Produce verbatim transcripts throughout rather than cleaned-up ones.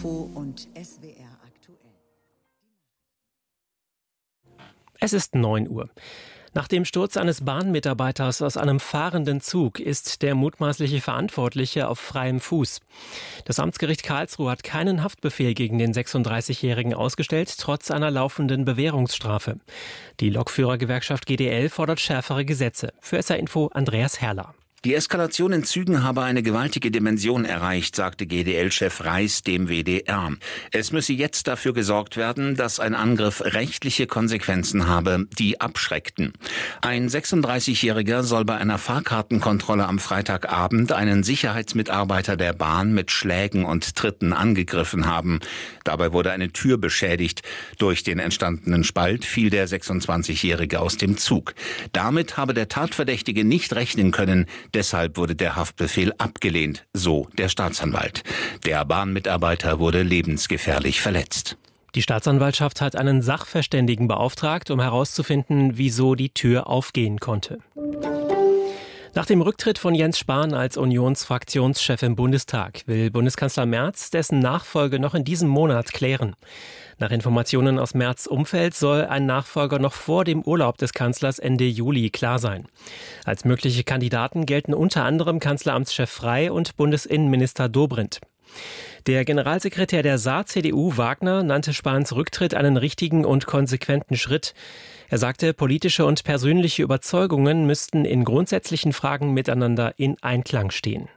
Info und S W R aktuell. Es ist neun Uhr. Nach dem Sturz eines Bahnmitarbeiters aus einem fahrenden Zug ist der mutmaßliche Verantwortliche auf freiem Fuß. Das Amtsgericht Karlsruhe hat keinen Haftbefehl gegen den sechsunddreißigjährigen ausgestellt, trotz einer laufenden Bewährungsstrafe. Die Lokführergewerkschaft G D L fordert schärfere Gesetze. Für S R Info Andreas Herrler. Die Eskalation in Zügen habe eine gewaltige Dimension erreicht, sagte G D L-Chef Reis dem W D R. Es müsse jetzt dafür gesorgt werden, dass ein Angriff rechtliche Konsequenzen habe, die abschreckten. Ein sechsunddreißigjähriger soll bei einer Fahrkartenkontrolle am Freitagabend einen Sicherheitsmitarbeiter der Bahn mit Schlägen und Tritten angegriffen haben. Dabei wurde eine Tür beschädigt. Durch den entstandenen Spalt fiel der sechsundzwanzigjährige aus dem Zug. Damit habe der Tatverdächtige nicht rechnen können. Deshalb wurde der Haftbefehl abgelehnt, so der Staatsanwalt. Der Bahnmitarbeiter wurde lebensgefährlich verletzt. Die Staatsanwaltschaft hat einen Sachverständigen beauftragt, um herauszufinden, wieso die Tür aufgehen konnte. Nach dem Rücktritt von Jens Spahn als Unionsfraktionschef im Bundestag will Bundeskanzler Merz dessen Nachfolge noch in diesem Monat klären. Nach Informationen aus Merz' Umfeld soll ein Nachfolger noch vor dem Urlaub des Kanzlers Ende Juli klar sein. Als mögliche Kandidaten gelten unter anderem Kanzleramtschef Frey und Bundesinnenminister Dobrindt. Der Generalsekretär der Saar C D U, Wagner, nannte Spahns Rücktritt einen richtigen und konsequenten Schritt. Er sagte, politische und persönliche Überzeugungen müssten in grundsätzlichen Fragen miteinander in Einklang stehen.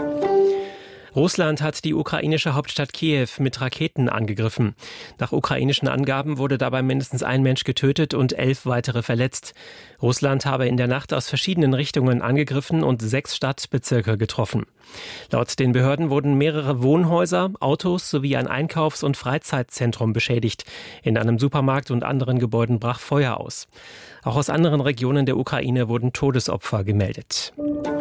Russland hat die ukrainische Hauptstadt Kiew mit Raketen angegriffen. Nach ukrainischen Angaben wurde dabei mindestens ein Mensch getötet und elf weitere verletzt. Russland habe in der Nacht aus verschiedenen Richtungen angegriffen und sechs Stadtbezirke getroffen. Laut den Behörden wurden mehrere Wohnhäuser, Autos sowie ein Einkaufs- und Freizeitzentrum beschädigt. In einem Supermarkt und anderen Gebäuden brach Feuer aus. Auch aus anderen Regionen der Ukraine wurden Todesopfer gemeldet.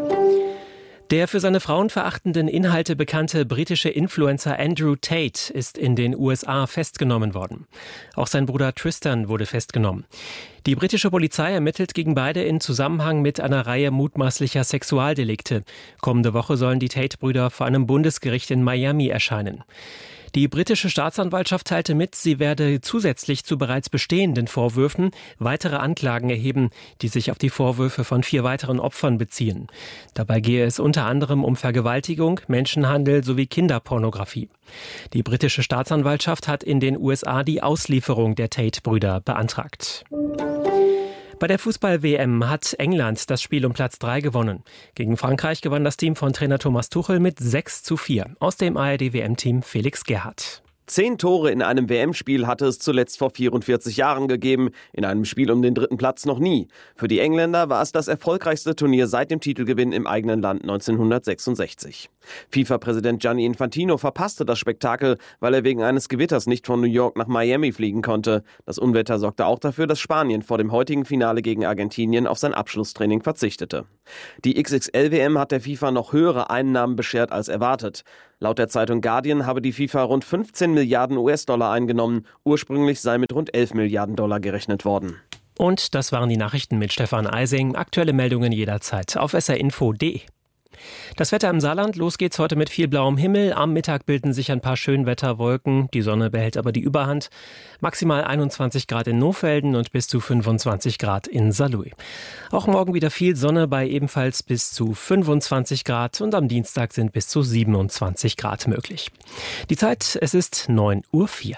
Der für seine frauenverachtenden Inhalte bekannte britische Influencer Andrew Tate ist in den U S A festgenommen worden. Auch sein Bruder Tristan wurde festgenommen. Die britische Polizei ermittelt gegen beide in Zusammenhang mit einer Reihe mutmaßlicher Sexualdelikte. Kommende Woche sollen die Tate-Brüder vor einem Bundesgericht in Miami erscheinen. Die britische Staatsanwaltschaft teilte mit, sie werde zusätzlich zu bereits bestehenden Vorwürfen weitere Anklagen erheben, die sich auf die Vorwürfe von vier weiteren Opfern beziehen. Dabei gehe es unter anderem um Vergewaltigung, Menschenhandel sowie Kinderpornografie. Die britische Staatsanwaltschaft hat in den U S A die Auslieferung der Tate-Brüder beantragt. Bei der Fußball-W M hat England das Spiel um Platz drei gewonnen. Gegen Frankreich gewann das Team von Trainer Thomas Tuchel mit sechs zu vier. Aus dem A R D-W M-Team Felix Gerhardt. Zehn Tore in einem W M-Spiel hatte es zuletzt vor vierundvierzig Jahren gegeben, in einem Spiel um den dritten Platz noch nie. Für die Engländer war es das erfolgreichste Turnier seit dem Titelgewinn im eigenen Land neunzehnhundertsechsundsechzig. FIFA-Präsident Gianni Infantino verpasste das Spektakel, weil er wegen eines Gewitters nicht von New York nach Miami fliegen konnte. Das Unwetter sorgte auch dafür, dass Spanien vor dem heutigen Finale gegen Argentinien auf sein Abschlusstraining verzichtete. Die X X L-W M hat der FIFA noch höhere Einnahmen beschert als erwartet. Laut der Zeitung Guardian habe die FIFA rund fünfzehn Milliarden U S-Dollar eingenommen. Ursprünglich sei mit rund elf Milliarden Dollar gerechnet worden. Und das waren die Nachrichten mit Stefan Eising. Aktuelle Meldungen jederzeit auf s r info punkt d e. Das Wetter im Saarland, los geht's heute mit viel blauem Himmel. Am Mittag bilden sich ein paar Schönwetterwolken. Die Sonne behält aber die Überhand. Maximal einundzwanzig Grad in Nohfelden und bis zu fünfundzwanzig Grad in Saarlouis. Auch morgen wieder viel Sonne bei ebenfalls bis zu fünfundzwanzig Grad und am Dienstag sind bis zu siebenundzwanzig Grad möglich. Die Zeit, es ist neun Uhr vier.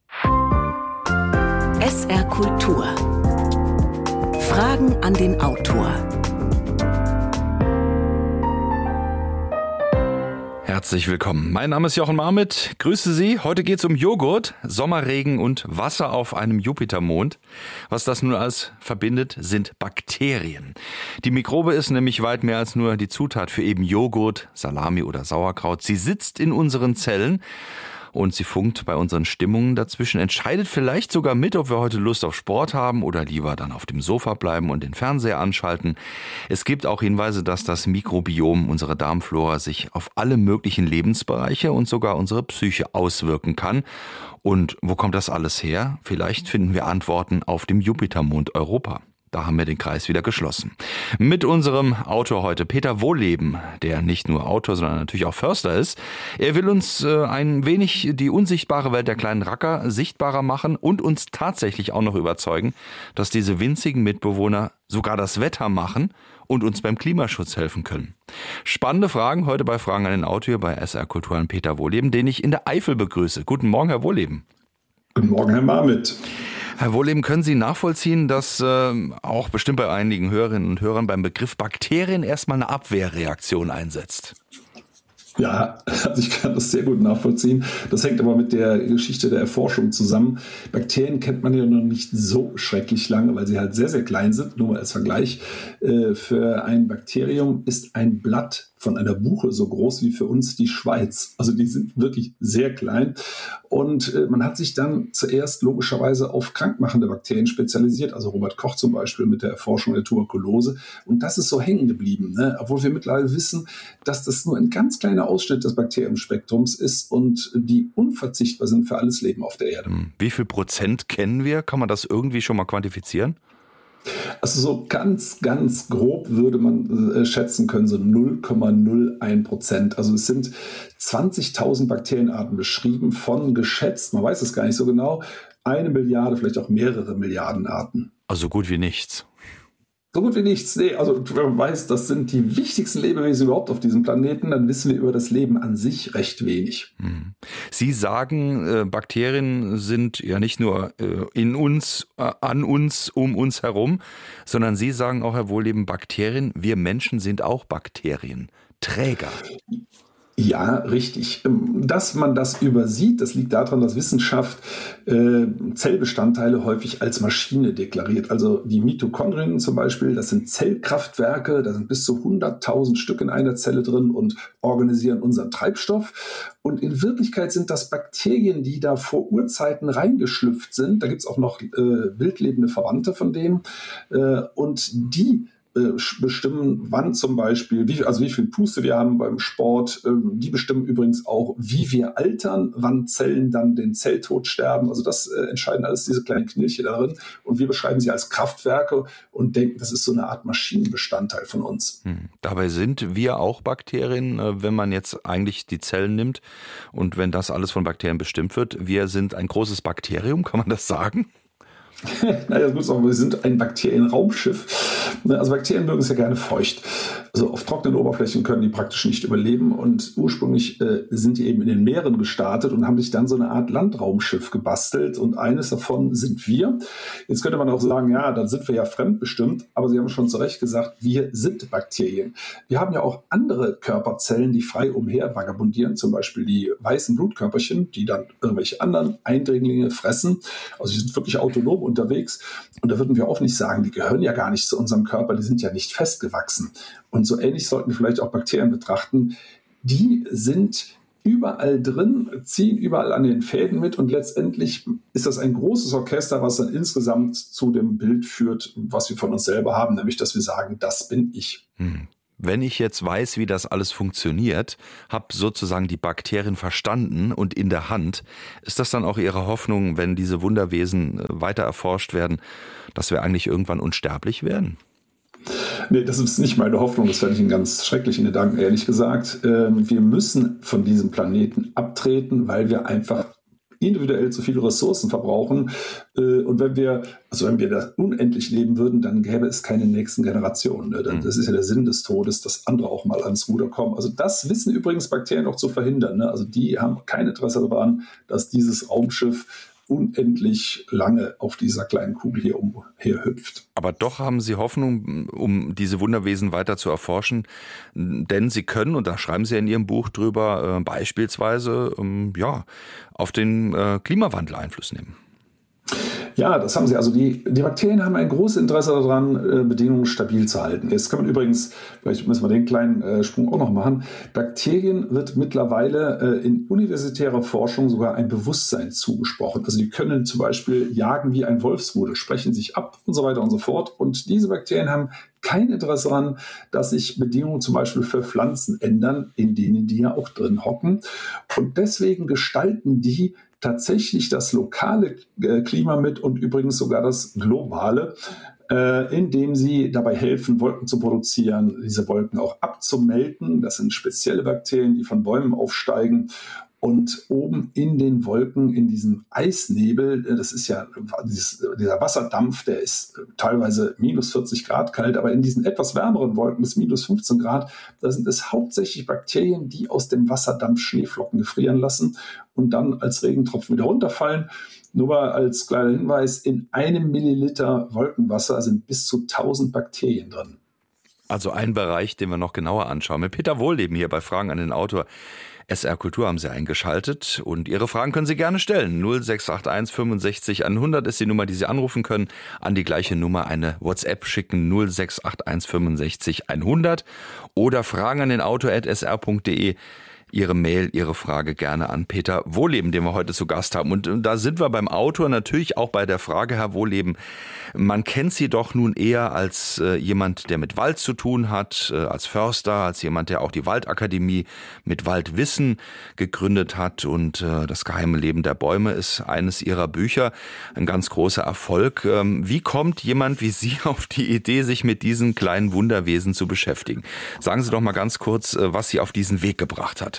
S R Kultur. Fragen an den Autor. Herzlich willkommen. Mein Name ist Jochen Marmit. Grüße Sie. Heute geht es um Joghurt, Sommerregen und Wasser auf einem Jupitermond. Was das nun alles verbindet, sind Bakterien. Die Mikrobe ist nämlich weit mehr als nur die Zutat für eben Joghurt, Salami oder Sauerkraut. Sie sitzt in unseren Zellen und sie funkt bei unseren Stimmungen dazwischen, entscheidet vielleicht sogar mit, ob wir heute Lust auf Sport haben oder lieber dann auf dem Sofa bleiben und den Fernseher anschalten. Es gibt auch Hinweise, dass das Mikrobiom, unsere Darmflora, sich auf alle möglichen Lebensbereiche und sogar unsere Psyche auswirken kann. Und wo kommt das alles her? Vielleicht finden wir Antworten auf dem Jupitermond Europa. Da haben wir den Kreis wieder geschlossen. Mit unserem Autor heute, Peter Wohlleben, der nicht nur Autor, sondern natürlich auch Förster ist. Er will uns äh, ein wenig die unsichtbare Welt der kleinen Racker sichtbarer machen und uns tatsächlich auch noch überzeugen, dass diese winzigen Mitbewohner sogar das Wetter machen und uns beim Klimaschutz helfen können. Spannende Fragen heute bei Fragen an den Autor bei S R Kultur an Peter Wohlleben, den ich in der Eifel begrüße. Guten Morgen, Herr Wohlleben. Guten Morgen, Herr Marmit. Herr Wohlleben, können Sie nachvollziehen, dass äh, auch bestimmt bei einigen Hörerinnen und Hörern beim Begriff Bakterien erstmal eine Abwehrreaktion einsetzt? Ja, also ich kann das sehr gut nachvollziehen. Das hängt aber mit der Geschichte der Erforschung zusammen. Bakterien kennt man ja noch nicht so schrecklich lange, weil sie halt sehr, sehr klein sind. Nur mal als Vergleich. Für ein Bakterium ist ein Blatt von einer Buche so groß wie für uns die Schweiz. Also die sind wirklich sehr klein. Und äh, man hat sich dann zuerst logischerweise auf krankmachende Bakterien spezialisiert. Also Robert Koch zum Beispiel mit der Erforschung der Tuberkulose. Und das ist so hängen geblieben, ne? Obwohl wir mittlerweile wissen, dass das nur ein ganz kleiner Ausschnitt des Bakterienspektrums ist und die unverzichtbar sind für alles Leben auf der Erde. Wie viel Prozent kennen wir? Kann man das irgendwie schon mal quantifizieren? Also so ganz, ganz grob würde man äh, schätzen können, so null Komma null eins Prozent. Also es sind zwanzigtausend Bakterienarten beschrieben von geschätzt, man weiß es gar nicht so genau, eine Milliarde, vielleicht auch mehrere Milliarden Arten. Also gut wie nichts. So gut wie nichts. Nee, also wenn man weiß, das sind die wichtigsten Lebewesen überhaupt auf diesem Planeten, dann wissen wir über das Leben an sich recht wenig. Sie sagen, äh, Bakterien sind ja nicht nur äh, in uns, äh, an uns, um uns herum, sondern Sie sagen auch, Herr Wohlleben, Bakterien, wir Menschen sind auch Bakterien, Träger. Ja, richtig. Dass man das übersieht, das liegt daran, dass Wissenschaft äh, Zellbestandteile häufig als Maschine deklariert. Also die Mitochondrien zum Beispiel, das sind Zellkraftwerke, da sind bis zu hunderttausend Stück in einer Zelle drin und organisieren unseren Treibstoff. Und in Wirklichkeit sind das Bakterien, die da vor Urzeiten reingeschlüpft sind. Da gibt es auch noch äh, wildlebende Verwandte von denen. Äh, und die bestimmen, wann zum Beispiel, wie, also wie viel Puste wir haben beim Sport. Die bestimmen übrigens auch, wie wir altern, wann Zellen dann den Zelltod sterben. Also das äh, entscheiden alles diese kleinen Knilche darin. Und wir beschreiben sie als Kraftwerke und denken, das ist so eine Art Maschinenbestandteil von uns. Hm. Dabei sind wir auch Bakterien, wenn man jetzt eigentlich die Zellen nimmt und wenn das alles von Bakterien bestimmt wird. Wir sind ein großes Bakterium, kann man das sagen? Naja, gut, sagen wir sind ein Bakterienraumschiff. Also Bakterien mögen es ja gerne feucht. Also auf trockenen Oberflächen können die praktisch nicht überleben und ursprünglich äh, sind die eben in den Meeren gestartet und haben sich dann so eine Art Landraumschiff gebastelt und eines davon sind wir. Jetzt könnte man auch sagen, ja, dann sind wir ja fremdbestimmt, aber Sie haben schon zu Recht gesagt, wir sind Bakterien. Wir haben ja auch andere Körperzellen, die frei umher vagabundieren, zum Beispiel die weißen Blutkörperchen, die dann irgendwelche anderen Eindringlinge fressen. Also die sind wirklich autonom unterwegs und da würden wir auch nicht sagen, die gehören ja gar nicht zu unserem Körper, die sind ja nicht festgewachsen. Und so ähnlich sollten wir vielleicht auch Bakterien betrachten. Die sind überall drin, ziehen überall an den Fäden mit und letztendlich ist das ein großes Orchester, was dann insgesamt zu dem Bild führt, was wir von uns selber haben, nämlich dass wir sagen, das bin ich. Hm. Wenn ich jetzt weiß, wie das alles funktioniert, habe sozusagen die Bakterien verstanden und in der Hand, ist das dann auch Ihre Hoffnung, wenn diese Wunderwesen weiter erforscht werden, dass wir eigentlich irgendwann unsterblich werden? Nee, das ist nicht meine Hoffnung. Das fände ich einen ganz schrecklichen Gedanken, ehrlich gesagt. Wir müssen von diesem Planeten abtreten, weil wir einfach individuell zu viele Ressourcen verbrauchen. Und wenn wir, also wenn wir da unendlich leben würden, dann gäbe es keine nächsten Generationen. Das ist ja der Sinn des Todes, dass andere auch mal ans Ruder kommen. Also das wissen übrigens Bakterien auch zu verhindern. Also die haben kein Interesse daran, dass dieses Raumschiff unendlich lange auf dieser kleinen Kugel hier umher hüpft. Aber doch haben Sie Hoffnung, um diese Wunderwesen weiter zu erforschen, denn Sie können, und da schreiben Sie in Ihrem Buch drüber, äh, beispielsweise ähm, ja, auf den äh, Klimawandel Einfluss nehmen. Ja, das haben sie. Also die, die Bakterien haben ein großes Interesse daran, Bedingungen stabil zu halten. Jetzt kann man übrigens, vielleicht müssen wir den kleinen Sprung auch noch machen, Bakterien wird mittlerweile in universitärer Forschung sogar ein Bewusstsein zugesprochen. Also die können zum Beispiel jagen wie ein Wolfsrudel, sprechen sich ab und so weiter und so fort. Und diese Bakterien haben kein Interesse daran, dass sich Bedingungen zum Beispiel für Pflanzen ändern, in denen die ja auch drin hocken. Und deswegen gestalten die tatsächlich das lokale Klima mit und übrigens sogar das globale. äh, indem sie dabei helfen, Wolken zu produzieren, diese Wolken auch abzumelden. Das sind spezielle Bakterien, die von Bäumen aufsteigen. Und oben in den Wolken, in diesem Eisnebel, das ist ja dieses, dieser Wasserdampf, der ist teilweise minus vierzig Grad kalt, aber in diesen etwas wärmeren Wolken bis minus fünfzehn Grad, da sind es hauptsächlich Bakterien, die aus dem Wasserdampf Schneeflocken gefrieren lassen und dann als Regentropfen wieder runterfallen. Nur mal als kleiner Hinweis, in einem Milliliter Wolkenwasser sind bis zu tausend Bakterien drin. Also ein Bereich, den wir noch genauer anschauen. Mit Peter Wohlleben hier bei Fragen an den Autor. S R Kultur haben Sie eingeschaltet und Ihre Fragen können Sie gerne stellen. null sechs acht eins fünfundsechzig hundert ist die Nummer, die Sie anrufen können. An die gleiche Nummer eine WhatsApp schicken, null sechs acht eins fünfundsechzig hundert oder Fragen an den Autor at s r punkt d e. Ihre Mail, Ihre Frage gerne an Peter Wohlleben, den wir heute zu Gast haben. Und da sind wir beim Autor natürlich auch bei der Frage, Herr Wohlleben, man kennt Sie doch nun eher als äh, jemand, der mit Wald zu tun hat, äh, als Förster, als jemand, der auch die Waldakademie mit Waldwissen gegründet hat. Und äh, das geheime Leben der Bäume ist eines Ihrer Bücher, ein ganz großer Erfolg. Ähm, wie kommt jemand wie Sie auf die Idee, sich mit diesen kleinen Wunderwesen zu beschäftigen? Sagen Sie doch mal ganz kurz, äh, was Sie auf diesen Weg gebracht hat.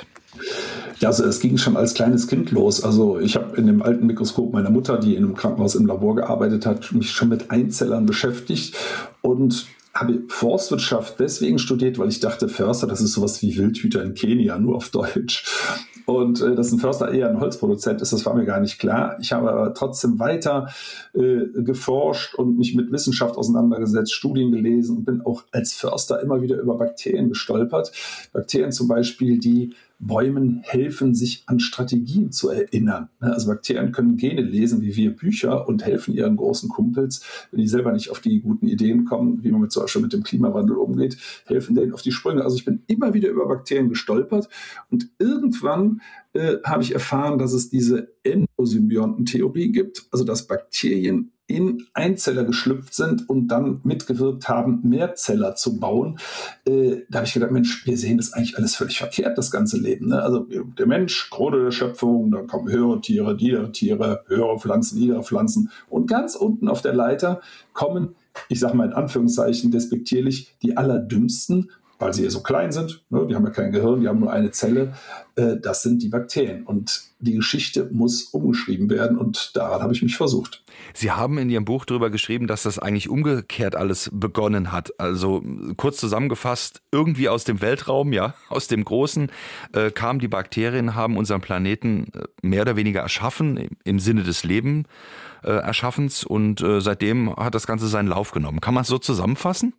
Ja, also es ging schon als kleines Kind los. Also ich habe in dem alten Mikroskop meiner Mutter, die in einem Krankenhaus im Labor gearbeitet hat, mich schon mit Einzellern beschäftigt und habe Forstwirtschaft deswegen studiert, weil ich dachte, Förster, das ist sowas wie Wildhüter in Kenia, nur auf Deutsch. Und äh, dass ein Förster eher ein Holzproduzent ist, das war mir gar nicht klar. Ich habe aber trotzdem weiter äh, geforscht und mich mit Wissenschaft auseinandergesetzt, Studien gelesen und bin auch als Förster immer wieder über Bakterien gestolpert. Bakterien zum Beispiel, die Bäumen helfen, sich an Strategien zu erinnern. Also Bakterien können Gene lesen, wie wir Bücher, und helfen ihren großen Kumpels, wenn die selber nicht auf die guten Ideen kommen, wie man mit, zum Beispiel mit dem Klimawandel umgeht, helfen denen auf die Sprünge. Also ich bin immer wieder über Bakterien gestolpert und irgendwann äh, habe ich erfahren, dass es diese Endosymbionten-Theorie gibt, also dass Bakterien in Einzeller geschlüpft sind und dann mitgewirkt haben, Mehrzeller zu bauen. Äh, da habe ich gedacht, Mensch, wir sehen das eigentlich alles völlig verkehrt, das ganze Leben. Ne? Also der Mensch, Krone der Schöpfung, dann kommen höhere Tiere, niedere Tiere, höhere Pflanzen, niedere Pflanzen. Und ganz unten auf der Leiter kommen, ich sage mal in Anführungszeichen despektierlich, die Allerdümmsten, weil sie ja so klein sind, ne? Die haben ja kein Gehirn, die haben nur eine Zelle, äh, das sind die Bakterien. Und die Geschichte muss umgeschrieben werden und daran habe ich mich versucht. Sie haben in Ihrem Buch darüber geschrieben, dass das eigentlich umgekehrt alles begonnen hat. Also kurz zusammengefasst, irgendwie aus dem Weltraum, ja, aus dem Großen, äh, kamen die Bakterien, haben unseren Planeten mehr oder weniger erschaffen, im Sinne des Leben äh, Erschaffens, und äh, seitdem hat das Ganze seinen Lauf genommen. Kann man es so zusammenfassen?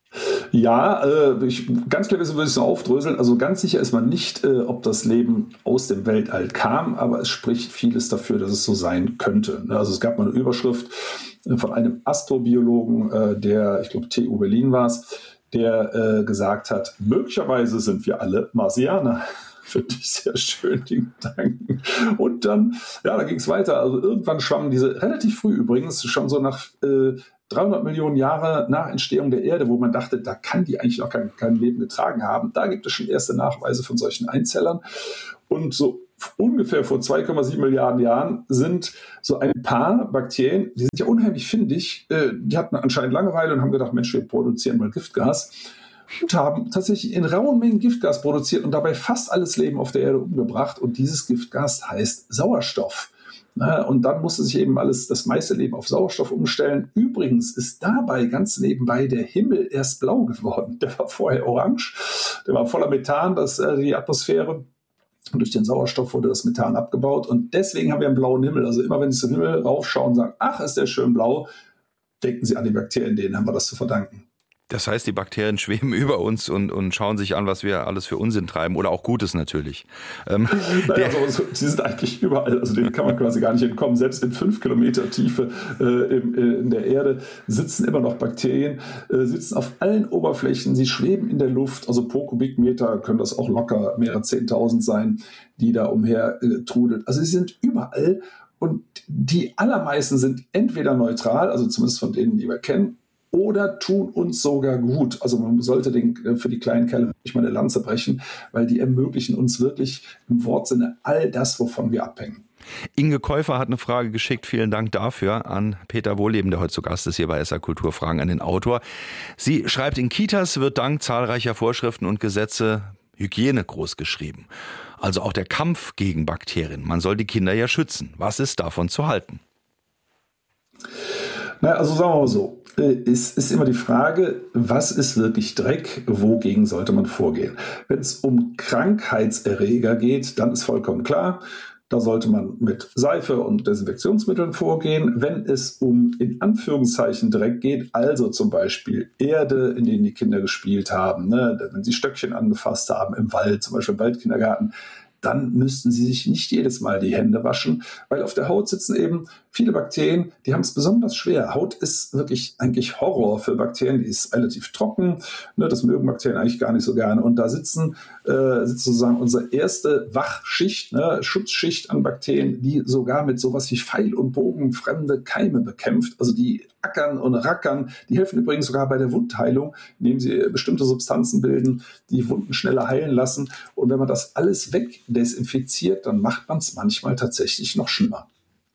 Ja, äh, ich, ganz clever würde ich es noch aufdröseln. Also ganz sicher ist man nicht, äh, ob das Leben aus dem Weltall kam, aber es spricht vieles dafür, dass es so sein könnte. Also es gab mal eine Überschrift äh, von einem Astrobiologen, äh, der, ich glaube, T U Berlin war es, der äh, gesagt hat, möglicherweise sind wir alle Marsianer. Finde ich sehr schön, den Gedanken. Und dann, ja, da ging es weiter. Also irgendwann schwammen diese, relativ früh übrigens, schon so nach äh, dreihundert Millionen Jahre nach Entstehung der Erde, wo man dachte, da kann die eigentlich noch kein, kein Leben getragen haben. Da gibt es schon erste Nachweise von solchen Einzellern. Und so ungefähr vor zwei Komma sieben Milliarden Jahren sind so ein paar Bakterien, die sind ja unheimlich findig, äh, die hatten anscheinend Langeweile und haben gedacht, Mensch, wir produzieren mal Giftgas. Und haben tatsächlich in rauen Mengen Giftgas produziert und dabei fast alles Leben auf der Erde umgebracht. Und dieses Giftgas heißt Sauerstoff. Und dann musste sich eben alles, das meiste Leben auf Sauerstoff umstellen. Übrigens ist dabei ganz nebenbei der Himmel erst blau geworden. Der war vorher orange, der war voller Methan, das äh, die Atmosphäre. Und durch den Sauerstoff wurde das Methan abgebaut. Und deswegen haben wir einen blauen Himmel. Also immer wenn Sie zum Himmel raufschauen und sagen, ach, ist der schön blau, denken Sie an die Bakterien, denen haben wir das zu verdanken. Das heißt, die Bakterien schweben über uns und, und schauen sich an, was wir alles für Unsinn treiben, oder auch Gutes natürlich. Ähm, naja, also, die sind eigentlich überall, also denen kann man quasi gar nicht entkommen. Selbst in fünf Kilometer Tiefe äh, in, in der Erde sitzen immer noch Bakterien, äh, sitzen auf allen Oberflächen, sie schweben in der Luft, also pro Kubikmeter können das auch locker mehrere Zehntausend sein, die da umher äh, trudeln. Also sie sind überall und die allermeisten sind entweder neutral, also zumindest von denen, die wir kennen, oder tun uns sogar gut. Also man sollte den, für die kleinen Kerle wirklich mal eine Lanze brechen, weil die ermöglichen uns wirklich im Wortsinne all das, wovon wir abhängen. Inge Käufer hat eine Frage geschickt. Vielen Dank dafür an Peter Wohleben, der heute zu Gast ist hier bei S R Kultur. Fragen an den Autor. Sie schreibt, in Kitas wird dank zahlreicher Vorschriften und Gesetze Hygiene groß geschrieben. Also auch der Kampf gegen Bakterien. Man soll die Kinder ja schützen. Was ist davon zu halten? Na, also sagen wir mal so. Es ist immer die Frage, was ist wirklich Dreck, wogegen sollte man vorgehen? Wenn es um Krankheitserreger geht, dann ist vollkommen klar, da sollte man mit Seife und Desinfektionsmitteln vorgehen. Wenn es um in Anführungszeichen Dreck geht, also zum Beispiel Erde, in denen die Kinder gespielt haben, ne, wenn sie Stöckchen angefasst haben im Wald, zum Beispiel im Waldkindergarten, dann müssten sie sich nicht jedes Mal die Hände waschen, weil auf der Haut sitzen eben viele Bakterien, die haben es besonders schwer. Haut ist wirklich eigentlich Horror für Bakterien, die ist relativ trocken, ne, das mögen Bakterien eigentlich gar nicht so gerne. Und da sitzen äh, sozusagen unsere erste Wachschicht, ne, Schutzschicht an Bakterien, die sogar mit sowas wie Pfeil und Bogen fremde Keime bekämpft. Also die ackern und rackern. Die helfen übrigens sogar bei der Wundheilung, indem sie bestimmte Substanzen bilden, die Wunden schneller heilen lassen. Und wenn man das alles wegdesinfiziert, dann macht man es manchmal tatsächlich noch schlimmer.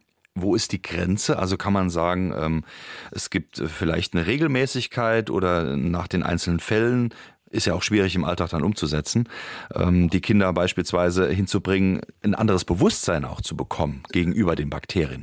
Wo ist die Grenze? Also kann man sagen, ähm, es gibt vielleicht eine Regelmäßigkeit oder nach den einzelnen Fällen, ist ja auch schwierig im Alltag dann umzusetzen, ähm, die Kinder beispielsweise hinzubringen, ein anderes Bewusstsein auch zu bekommen gegenüber den Bakterien.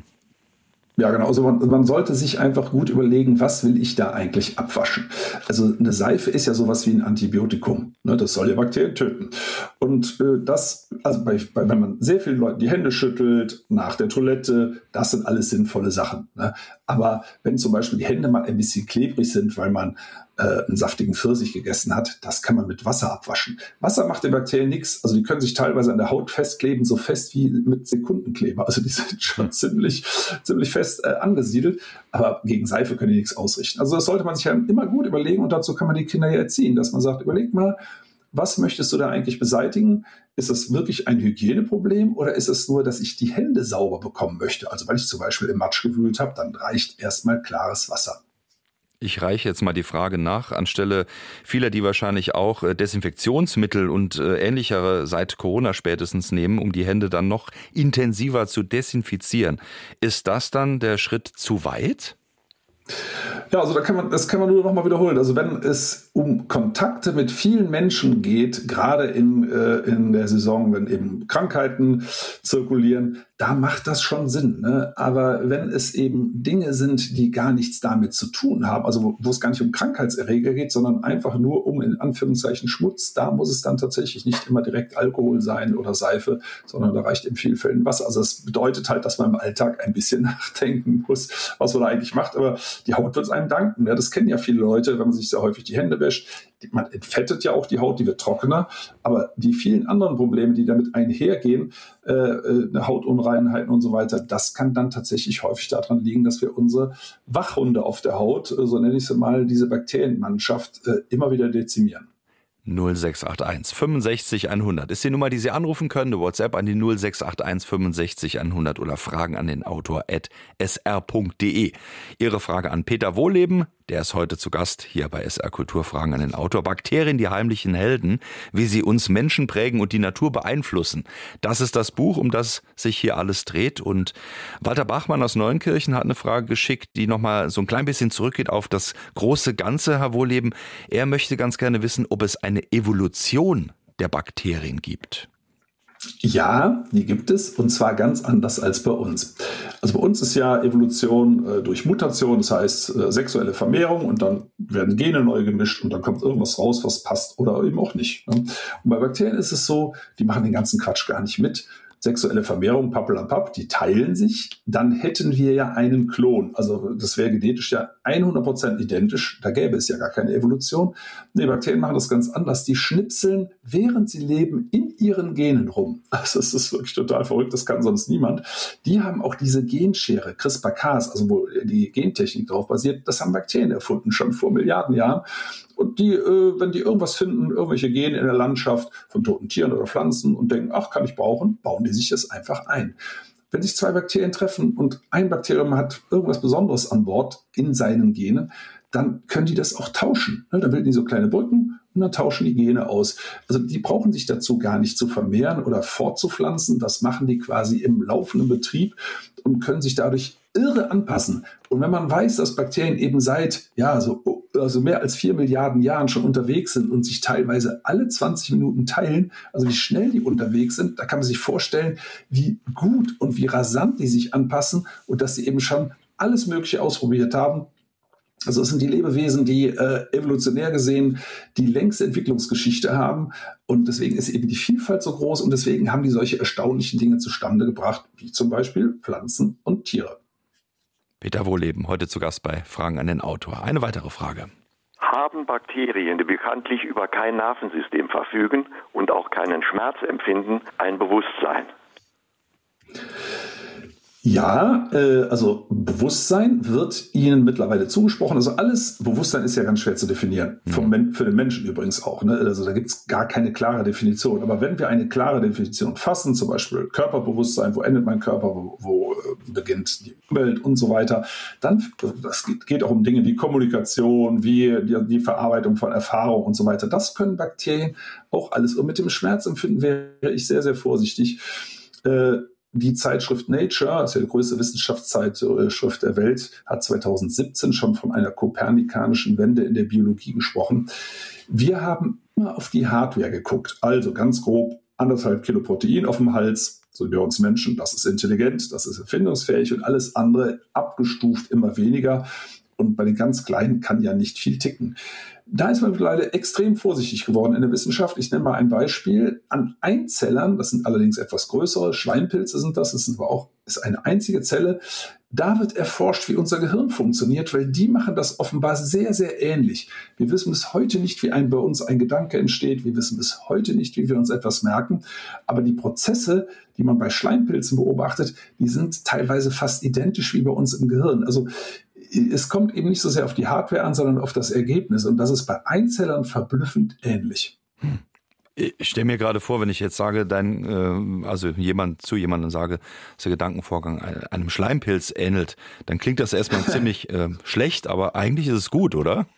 Ja, genau. Also man, man sollte sich einfach gut überlegen, was will ich da eigentlich abwaschen? Also eine Seife ist ja sowas wie ein Antibiotikum. Ne? Das soll ja Bakterien töten. Und äh, das, also bei, bei, wenn man sehr vielen Leuten die Hände schüttelt, nach der Toilette, das sind alles sinnvolle Sachen. Ne? Aber wenn zum Beispiel die Hände mal ein bisschen klebrig sind, weil man äh, einen saftigen Pfirsich gegessen hat, das kann man mit Wasser abwaschen. Wasser macht den Bakterien nichts. Also die können sich teilweise an der Haut festkleben, so fest wie mit Sekundenkleber. Also die sind schon ziemlich, ziemlich fest äh, angesiedelt. Aber gegen Seife können die nichts ausrichten. Also das sollte man sich ja immer gut überlegen und dazu kann man die Kinder ja erziehen, dass man sagt, überleg mal, was möchtest du da eigentlich beseitigen? Ist das wirklich ein Hygieneproblem oder ist es nur, dass ich die Hände sauber bekommen möchte? Also weil ich zum Beispiel im Matsch gewühlt habe, dann reicht erstmal klares Wasser. Ich reiche jetzt mal die Frage nach, anstelle vieler, die wahrscheinlich auch Desinfektionsmittel und ähnlichere seit Corona spätestens nehmen, um die Hände dann noch intensiver zu desinfizieren. Ist das dann der Schritt zu weit? Ja, also da kann man, das kann man nur noch mal wiederholen. Also wenn es um Kontakte mit vielen Menschen geht, gerade in, äh, in der Saison, wenn eben Krankheiten zirkulieren, da macht das schon Sinn. Ne? Aber wenn es eben Dinge sind, die gar nichts damit zu tun haben, also wo, wo es gar nicht um Krankheitserreger geht, sondern einfach nur um in Anführungszeichen Schmutz, da muss es dann tatsächlich nicht immer direkt Alkohol sein oder Seife, sondern da reicht in vielen Fällen Wasser. Also das bedeutet halt, dass man im Alltag ein bisschen nachdenken muss, was man da eigentlich macht. Aber die Haut wird es einem danken. Ne? Das kennen ja viele Leute, wenn man sich sehr häufig die Hände wäscht. Man entfettet ja auch die Haut, die wird trockener. Aber die vielen anderen Probleme, die damit einhergehen, äh, eine Hautunreinheiten und so weiter, das kann dann tatsächlich häufig daran liegen, dass wir unsere Wachhunde auf der Haut, so nenne ich sie mal, diese Bakterienmannschaft, äh, immer wieder dezimieren. null sechs acht eins fünfundsechzig hundert ist die Nummer, die Sie anrufen können. Eine WhatsApp an die null sechs acht eins fünfundsechzig hundert oder Fragen an den Autor at s r punkt d e. Ihre Frage an Peter Wohleben, der ist heute zu Gast hier bei S R Kultur. Fragen an den Autor. Bakterien, die heimlichen Helden, wie sie uns Menschen prägen und die Natur beeinflussen. Das ist das Buch, um das sich hier alles dreht. Und Walter Bachmann aus Neunkirchen hat eine Frage geschickt, die nochmal so ein klein bisschen zurückgeht auf das große Ganze, Herr Wohleben. Er möchte ganz gerne wissen, ob es eine Evolution der Bakterien gibt. Ja, die gibt es und zwar ganz anders als bei uns. Also bei uns ist ja Evolution äh, durch Mutation, das heißt äh, sexuelle Vermehrung und dann werden Gene neu gemischt und dann kommt irgendwas raus, was passt oder eben auch nicht. Ne? Und bei Bakterien ist es so, die machen den ganzen Quatsch gar nicht mit. Sexuelle Vermehrung, pappelapapp, die teilen sich, dann hätten wir ja einen Klon. Also das wäre genetisch ja hundert Prozent identisch, da gäbe es ja gar keine Evolution. Nee, Bakterien machen das ganz anders. Die schnipseln, während sie leben, in ihren Genen rum. Also das ist wirklich total verrückt, das kann sonst niemand. Die haben auch diese Genschere, CRISPR-Cas, also wo die Gentechnik drauf basiert, das haben Bakterien erfunden, schon vor Milliarden Jahren. Und die, äh, wenn die irgendwas finden, irgendwelche Gene in der Landschaft von toten Tieren oder Pflanzen und denken, ach, kann ich brauchen, bauen die sich das einfach ein. Wenn sich zwei Bakterien treffen und ein Bakterium hat irgendwas Besonderes an Bord in seinen Genen, dann können die das auch tauschen. Dann bilden die so kleine Brücken und dann tauschen die Gene aus. Also die brauchen sich dazu gar nicht zu vermehren oder fortzupflanzen. Das machen die quasi im laufenden Betrieb und können sich dadurch irre anpassen. Und wenn man weiß, dass Bakterien eben seit ja so also mehr als vier Milliarden Jahren schon unterwegs sind und sich teilweise alle zwanzig Minuten teilen, also wie schnell die unterwegs sind, da kann man sich vorstellen, wie gut und wie rasant die sich anpassen und dass sie eben schon alles Mögliche ausprobiert haben. Also es sind die Lebewesen, die äh, evolutionär gesehen die längste Entwicklungsgeschichte haben und deswegen ist eben die Vielfalt so groß und deswegen haben die solche erstaunlichen Dinge zustande gebracht, wie zum Beispiel Pflanzen und Tiere. Peter Wohleben, heute zu Gast bei Fragen an den Autor. Eine weitere Frage. Haben Bakterien, die bekanntlich über kein Nervensystem verfügen und auch keinen Schmerz empfinden, ein Bewusstsein? Ja, äh, also Bewusstsein wird ihnen mittlerweile zugesprochen. Also alles, Bewusstsein ist ja ganz schwer zu definieren, vom Men- für den Menschen übrigens auch. Ne? Also da gibt es gar keine klare Definition. Aber wenn wir eine klare Definition fassen, zum Beispiel Körperbewusstsein, wo endet mein Körper, wo, wo äh, beginnt die Umwelt und so weiter, dann das geht, geht auch um Dinge wie Kommunikation, wie die, die Verarbeitung von Erfahrung und so weiter. Das können Bakterien auch alles. Und mit dem Schmerzempfinden wäre ich sehr, sehr vorsichtig. Äh, Die Zeitschrift Nature, das ist ja die größte Wissenschaftszeitschrift der Welt, hat zweitausendsiebzehn schon von einer kopernikanischen Wende in der Biologie gesprochen. Wir haben immer auf die Hardware geguckt. Also ganz grob anderthalb Kilo Protein auf dem Hals, so wie bei uns Menschen. Das ist intelligent, das ist erfindungsfähig und alles andere abgestuft immer weniger. Und bei den ganz Kleinen kann ja nicht viel ticken. Da ist man mittlerweile extrem vorsichtig geworden in der Wissenschaft. Ich nenne mal ein Beispiel. An Einzellern, das sind allerdings etwas größere, Schleimpilze sind das, das sind aber auch, ist eine einzige Zelle. Da wird erforscht, wie unser Gehirn funktioniert, weil die machen das offenbar sehr, sehr ähnlich. Wir wissen bis heute nicht, wie ein, bei uns ein Gedanke entsteht. Wir wissen bis heute nicht, wie wir uns etwas merken. Aber die Prozesse, die man bei Schleimpilzen beobachtet, die sind teilweise fast identisch wie bei uns im Gehirn. Also es kommt eben nicht so sehr auf die Hardware an, sondern auf das Ergebnis. Und das ist bei Einzellern verblüffend ähnlich. Hm. Ich stelle mir gerade vor, wenn ich jetzt sage, dein, äh, also jemand zu jemandem sage, dass der Gedankenvorgang einem Schleimpilz ähnelt, dann klingt das erstmal ziemlich äh, schlecht, aber eigentlich ist es gut, oder?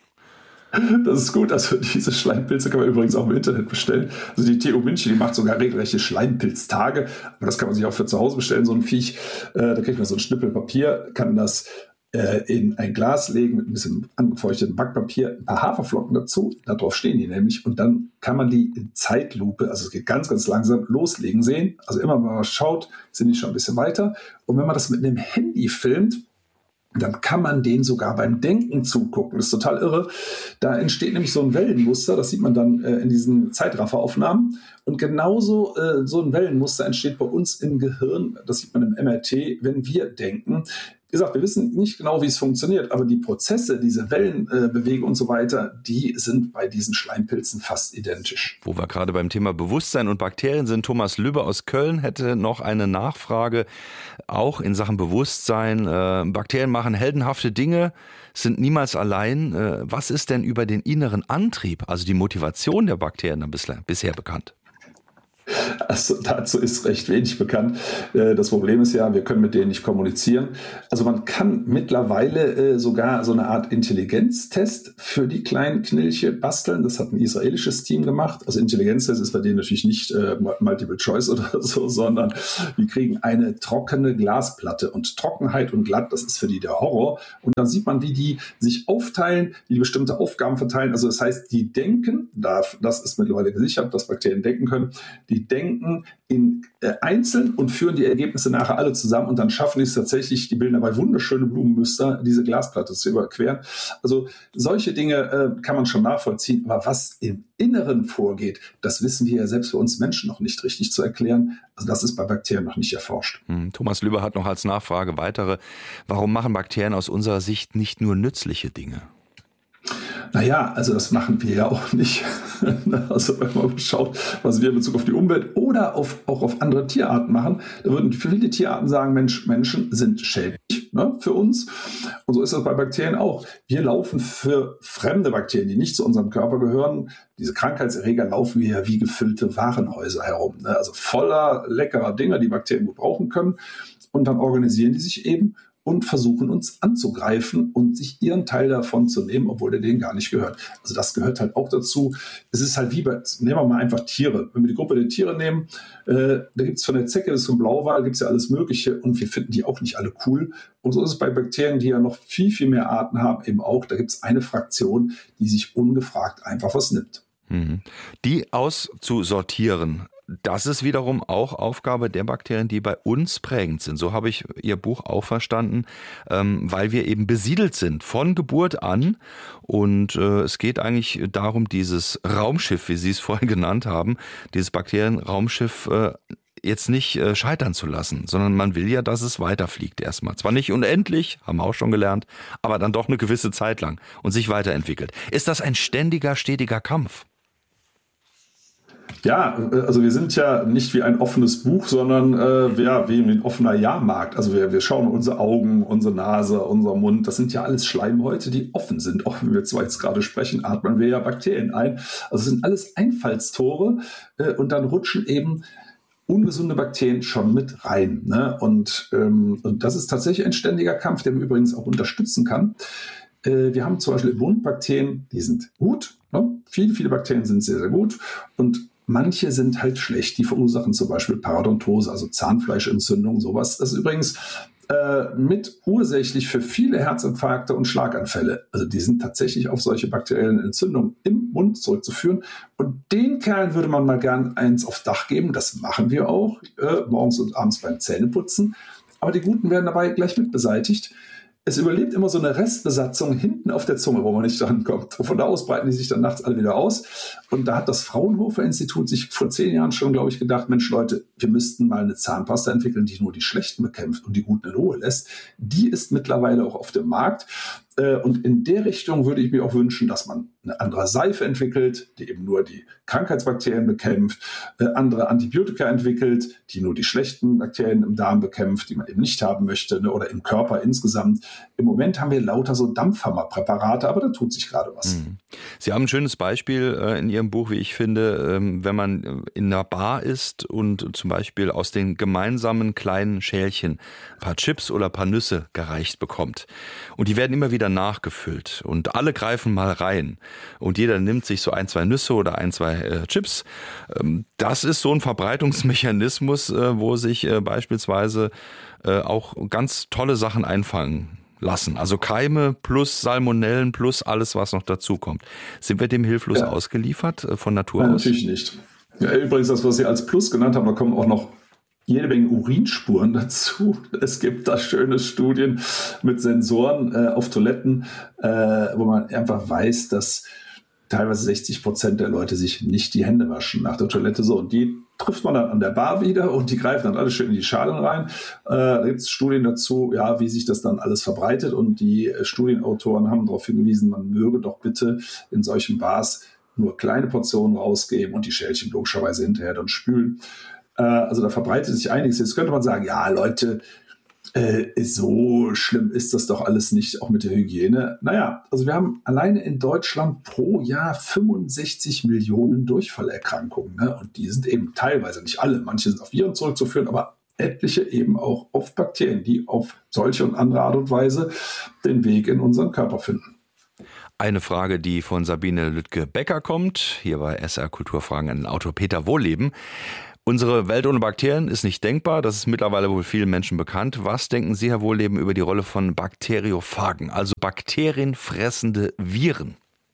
Das ist gut. Also diese Schleimpilze kann man übrigens auch im Internet bestellen. Also die T U München, die macht sogar regelrechte Schleimpilztage. Aber das kann man sich auch für zu Hause bestellen, so ein Viech. Äh, da kriegt man so ein Schnippel Papier, kann das in ein Glas legen mit ein bisschen angefeuchteten Backpapier, ein paar Haferflocken dazu, darauf stehen die nämlich und dann kann man die in Zeitlupe, also es geht ganz, ganz langsam, loslegen sehen. Also immer, wenn man schaut, sind die schon ein bisschen weiter und wenn man das mit einem Handy filmt, dann kann man denen sogar beim Denken zugucken. Das ist total irre. Da entsteht nämlich so ein Wellenmuster, das sieht man dann äh, in diesen Zeitrafferaufnahmen. Und genauso äh, so ein Wellenmuster entsteht bei uns im Gehirn, das sieht man im M R T, wenn wir denken. Wie gesagt, wir wissen nicht genau, wie es funktioniert, aber die Prozesse, diese Wellenbewegung äh, und so weiter, die sind bei diesen Schleimpilzen fast identisch. Wo wir gerade beim Thema Bewusstsein und Bakterien sind, Thomas Lübbe aus Köln hätte noch eine Nachfrage, auch in Sachen Bewusstsein. Äh, Bakterien machen heldenhafte Dinge, sind niemals allein. Äh, was ist denn über den inneren Antrieb, also die Motivation der Bakterien bislang, bisher bekannt? Also dazu ist recht wenig bekannt. Das Problem ist ja, wir können mit denen nicht kommunizieren. Also man kann mittlerweile sogar so eine Art Intelligenztest für die kleinen Knilche basteln. Das hat ein israelisches Team gemacht. Also Intelligenztest ist bei denen natürlich nicht äh, Multiple Choice oder so, sondern wir kriegen eine trockene Glasplatte. Und Trockenheit und glatt, das ist für die der Horror. Und dann sieht man, wie die sich aufteilen, wie die bestimmte Aufgaben verteilen. Also das heißt, die denken, das ist mittlerweile gesichert, dass Bakterien denken können, die denken in äh, einzeln und führen die Ergebnisse nachher alle zusammen und dann schaffen die es tatsächlich, die bilden dabei wunderschöne Blumenmuster, diese Glasplatte zu überqueren. Also solche Dinge äh, kann man schon nachvollziehen, aber was im Inneren vorgeht, das wissen wir ja selbst für uns Menschen noch nicht richtig zu erklären. Also das ist bei Bakterien noch nicht erforscht. Hm, Thomas Lübbe hat noch als Nachfrage weitere, warum machen Bakterien aus unserer Sicht nicht nur nützliche Dinge? Naja, also das machen wir ja auch nicht. Also wenn man schaut, was wir in Bezug auf die Umwelt oder auf, auch auf andere Tierarten machen, da würden viele Tierarten sagen, Mensch, Menschen sind schädlich, ne, für uns. Und so ist das bei Bakterien auch. Wir laufen für fremde Bakterien, die nicht zu unserem Körper gehören, diese Krankheitserreger laufen wir ja wie gefüllte Warenhäuser herum. Ne? Also voller leckerer Dinge, die Bakterien gut brauchen können. Und dann organisieren die sich eben und versuchen uns anzugreifen und sich ihren Teil davon zu nehmen, obwohl der denen gar nicht gehört. Also das gehört halt auch dazu. Es ist halt wie bei, nehmen wir mal einfach Tiere. Wenn wir die Gruppe der Tiere nehmen, äh, da gibt es von der Zecke bis zum Blauwal, gibt es ja alles Mögliche und wir finden die auch nicht alle cool. Und so ist es bei Bakterien, die ja noch viel, viel mehr Arten haben, eben auch. Da gibt es eine Fraktion, die sich ungefragt einfach was nimmt. Mhm. Die auszusortieren, das ist wiederum auch Aufgabe der Bakterien, die bei uns prägend sind. So habe ich Ihr Buch auch verstanden, ähm, weil wir eben besiedelt sind von Geburt an. Und äh, es geht eigentlich darum, dieses Raumschiff, wie Sie es vorhin genannt haben, dieses Bakterienraumschiff äh, jetzt nicht äh, scheitern zu lassen, sondern man will ja, dass es weiterfliegt erstmal. Zwar nicht unendlich, haben wir auch schon gelernt, aber dann doch eine gewisse Zeit lang und sich weiterentwickelt. Ist das ein ständiger, stetiger Kampf? Ja, also wir sind ja nicht wie ein offenes Buch, sondern äh, ja, wie ein offener Jahrmarkt. Also wir, wir schauen unsere Augen, unsere Nase, unser Mund. Das sind ja alles Schleimhäute, die offen sind. Auch wenn wir zwar jetzt gerade sprechen, atmen wir ja Bakterien ein. Also es sind alles Einfallstore äh, und dann rutschen eben ungesunde Bakterien schon mit rein. Ne? Und, ähm, und das ist tatsächlich ein ständiger Kampf, der man übrigens auch unterstützen kann. Äh, wir haben zum Beispiel Immunbakterien, die sind gut. Ne? Viele, viele Bakterien sind sehr, sehr gut. Und manche sind halt schlecht. Die verursachen zum Beispiel Parodontose, also Zahnfleischentzündung, sowas. Das ist übrigens äh, mit ursächlich für viele Herzinfarkte und Schlaganfälle. Also die sind tatsächlich auf solche bakteriellen Entzündungen im Mund zurückzuführen. Und den Kerlen würde man mal gern eins aufs Dach geben. Das machen wir auch, äh, morgens und abends beim Zähneputzen. Aber die Guten werden dabei gleich mit beseitigt. Es überlebt immer so eine Restbesatzung hinten auf der Zunge, wo man nicht drankommt. Von da aus breiten die sich dann nachts alle wieder aus. Und da hat das Fraunhofer-Institut sich vor zehn Jahren schon, glaube ich, gedacht, Mensch Leute, wir müssten mal eine Zahnpasta entwickeln, die nur die Schlechten bekämpft und die Guten in Ruhe lässt. Die ist mittlerweile auch auf dem Markt. Und in der Richtung würde ich mir auch wünschen, dass man eine andere Seife entwickelt, die eben nur die Krankheitsbakterien bekämpft, andere Antibiotika entwickelt, die nur die schlechten Bakterien im Darm bekämpft, die man eben nicht haben möchte, ne, oder im Körper insgesamt. Im Moment haben wir lauter so Dampfhammerpräparate, aber da tut sich gerade was. Sie haben ein schönes Beispiel in Ihrem Buch, wie ich finde, wenn man in einer Bar ist und zum Beispiel aus den gemeinsamen kleinen Schälchen ein paar Chips oder ein paar Nüsse gereicht bekommt. Und die werden immer wieder nachgefüllt und alle greifen mal rein und jeder nimmt sich so ein, zwei Nüsse oder ein, zwei äh, Chips. Ähm, das ist so ein Verbreitungsmechanismus, äh, wo sich äh, beispielsweise äh, auch ganz tolle Sachen einfangen lassen. Also Keime plus Salmonellen plus alles, was noch dazu kommt. Sind wir dem hilflos ja. ausgeliefert äh, von Natur Nein, aus? Natürlich nicht. Ja, übrigens, das, was Sie als Plus genannt haben, da kommen auch noch jede Menge Urinspuren dazu. Es gibt da schöne Studien mit Sensoren äh, auf Toiletten, äh, wo man einfach weiß, dass teilweise sechzig Prozent der Leute sich nicht die Hände waschen nach der Toilette. So, und die trifft man dann an der Bar wieder und die greifen dann alle schön in die Schalen rein. Äh, da gibt es Studien dazu, ja, wie sich das dann alles verbreitet. Und die äh, Studienautoren haben darauf hingewiesen, man möge doch bitte in solchen Bars nur kleine Portionen rausgeben und die Schälchen logischerweise hinterher dann spülen. Also da verbreitet sich einiges. Jetzt könnte man sagen, ja Leute, äh, so schlimm ist das doch alles nicht, auch mit der Hygiene. Naja, also wir haben alleine in Deutschland pro Jahr fünfundsechzig Millionen Durchfallerkrankungen. Ne? Und die sind eben teilweise, nicht alle, manche sind auf Viren zurückzuführen, aber etliche eben auch auf Bakterien, die auf solche und andere Art und Weise den Weg in unseren Körper finden. Eine Frage, die von Sabine Lüttke-Becker kommt, hier bei S R Kulturfragen an den Autor Peter Wohlleben. Unsere Welt ohne Bakterien ist nicht denkbar. Das ist mittlerweile wohl vielen Menschen bekannt. Was denken Sie, Herr Wohlleben, über die Rolle von Bakteriophagen, also bakterienfressende Viren?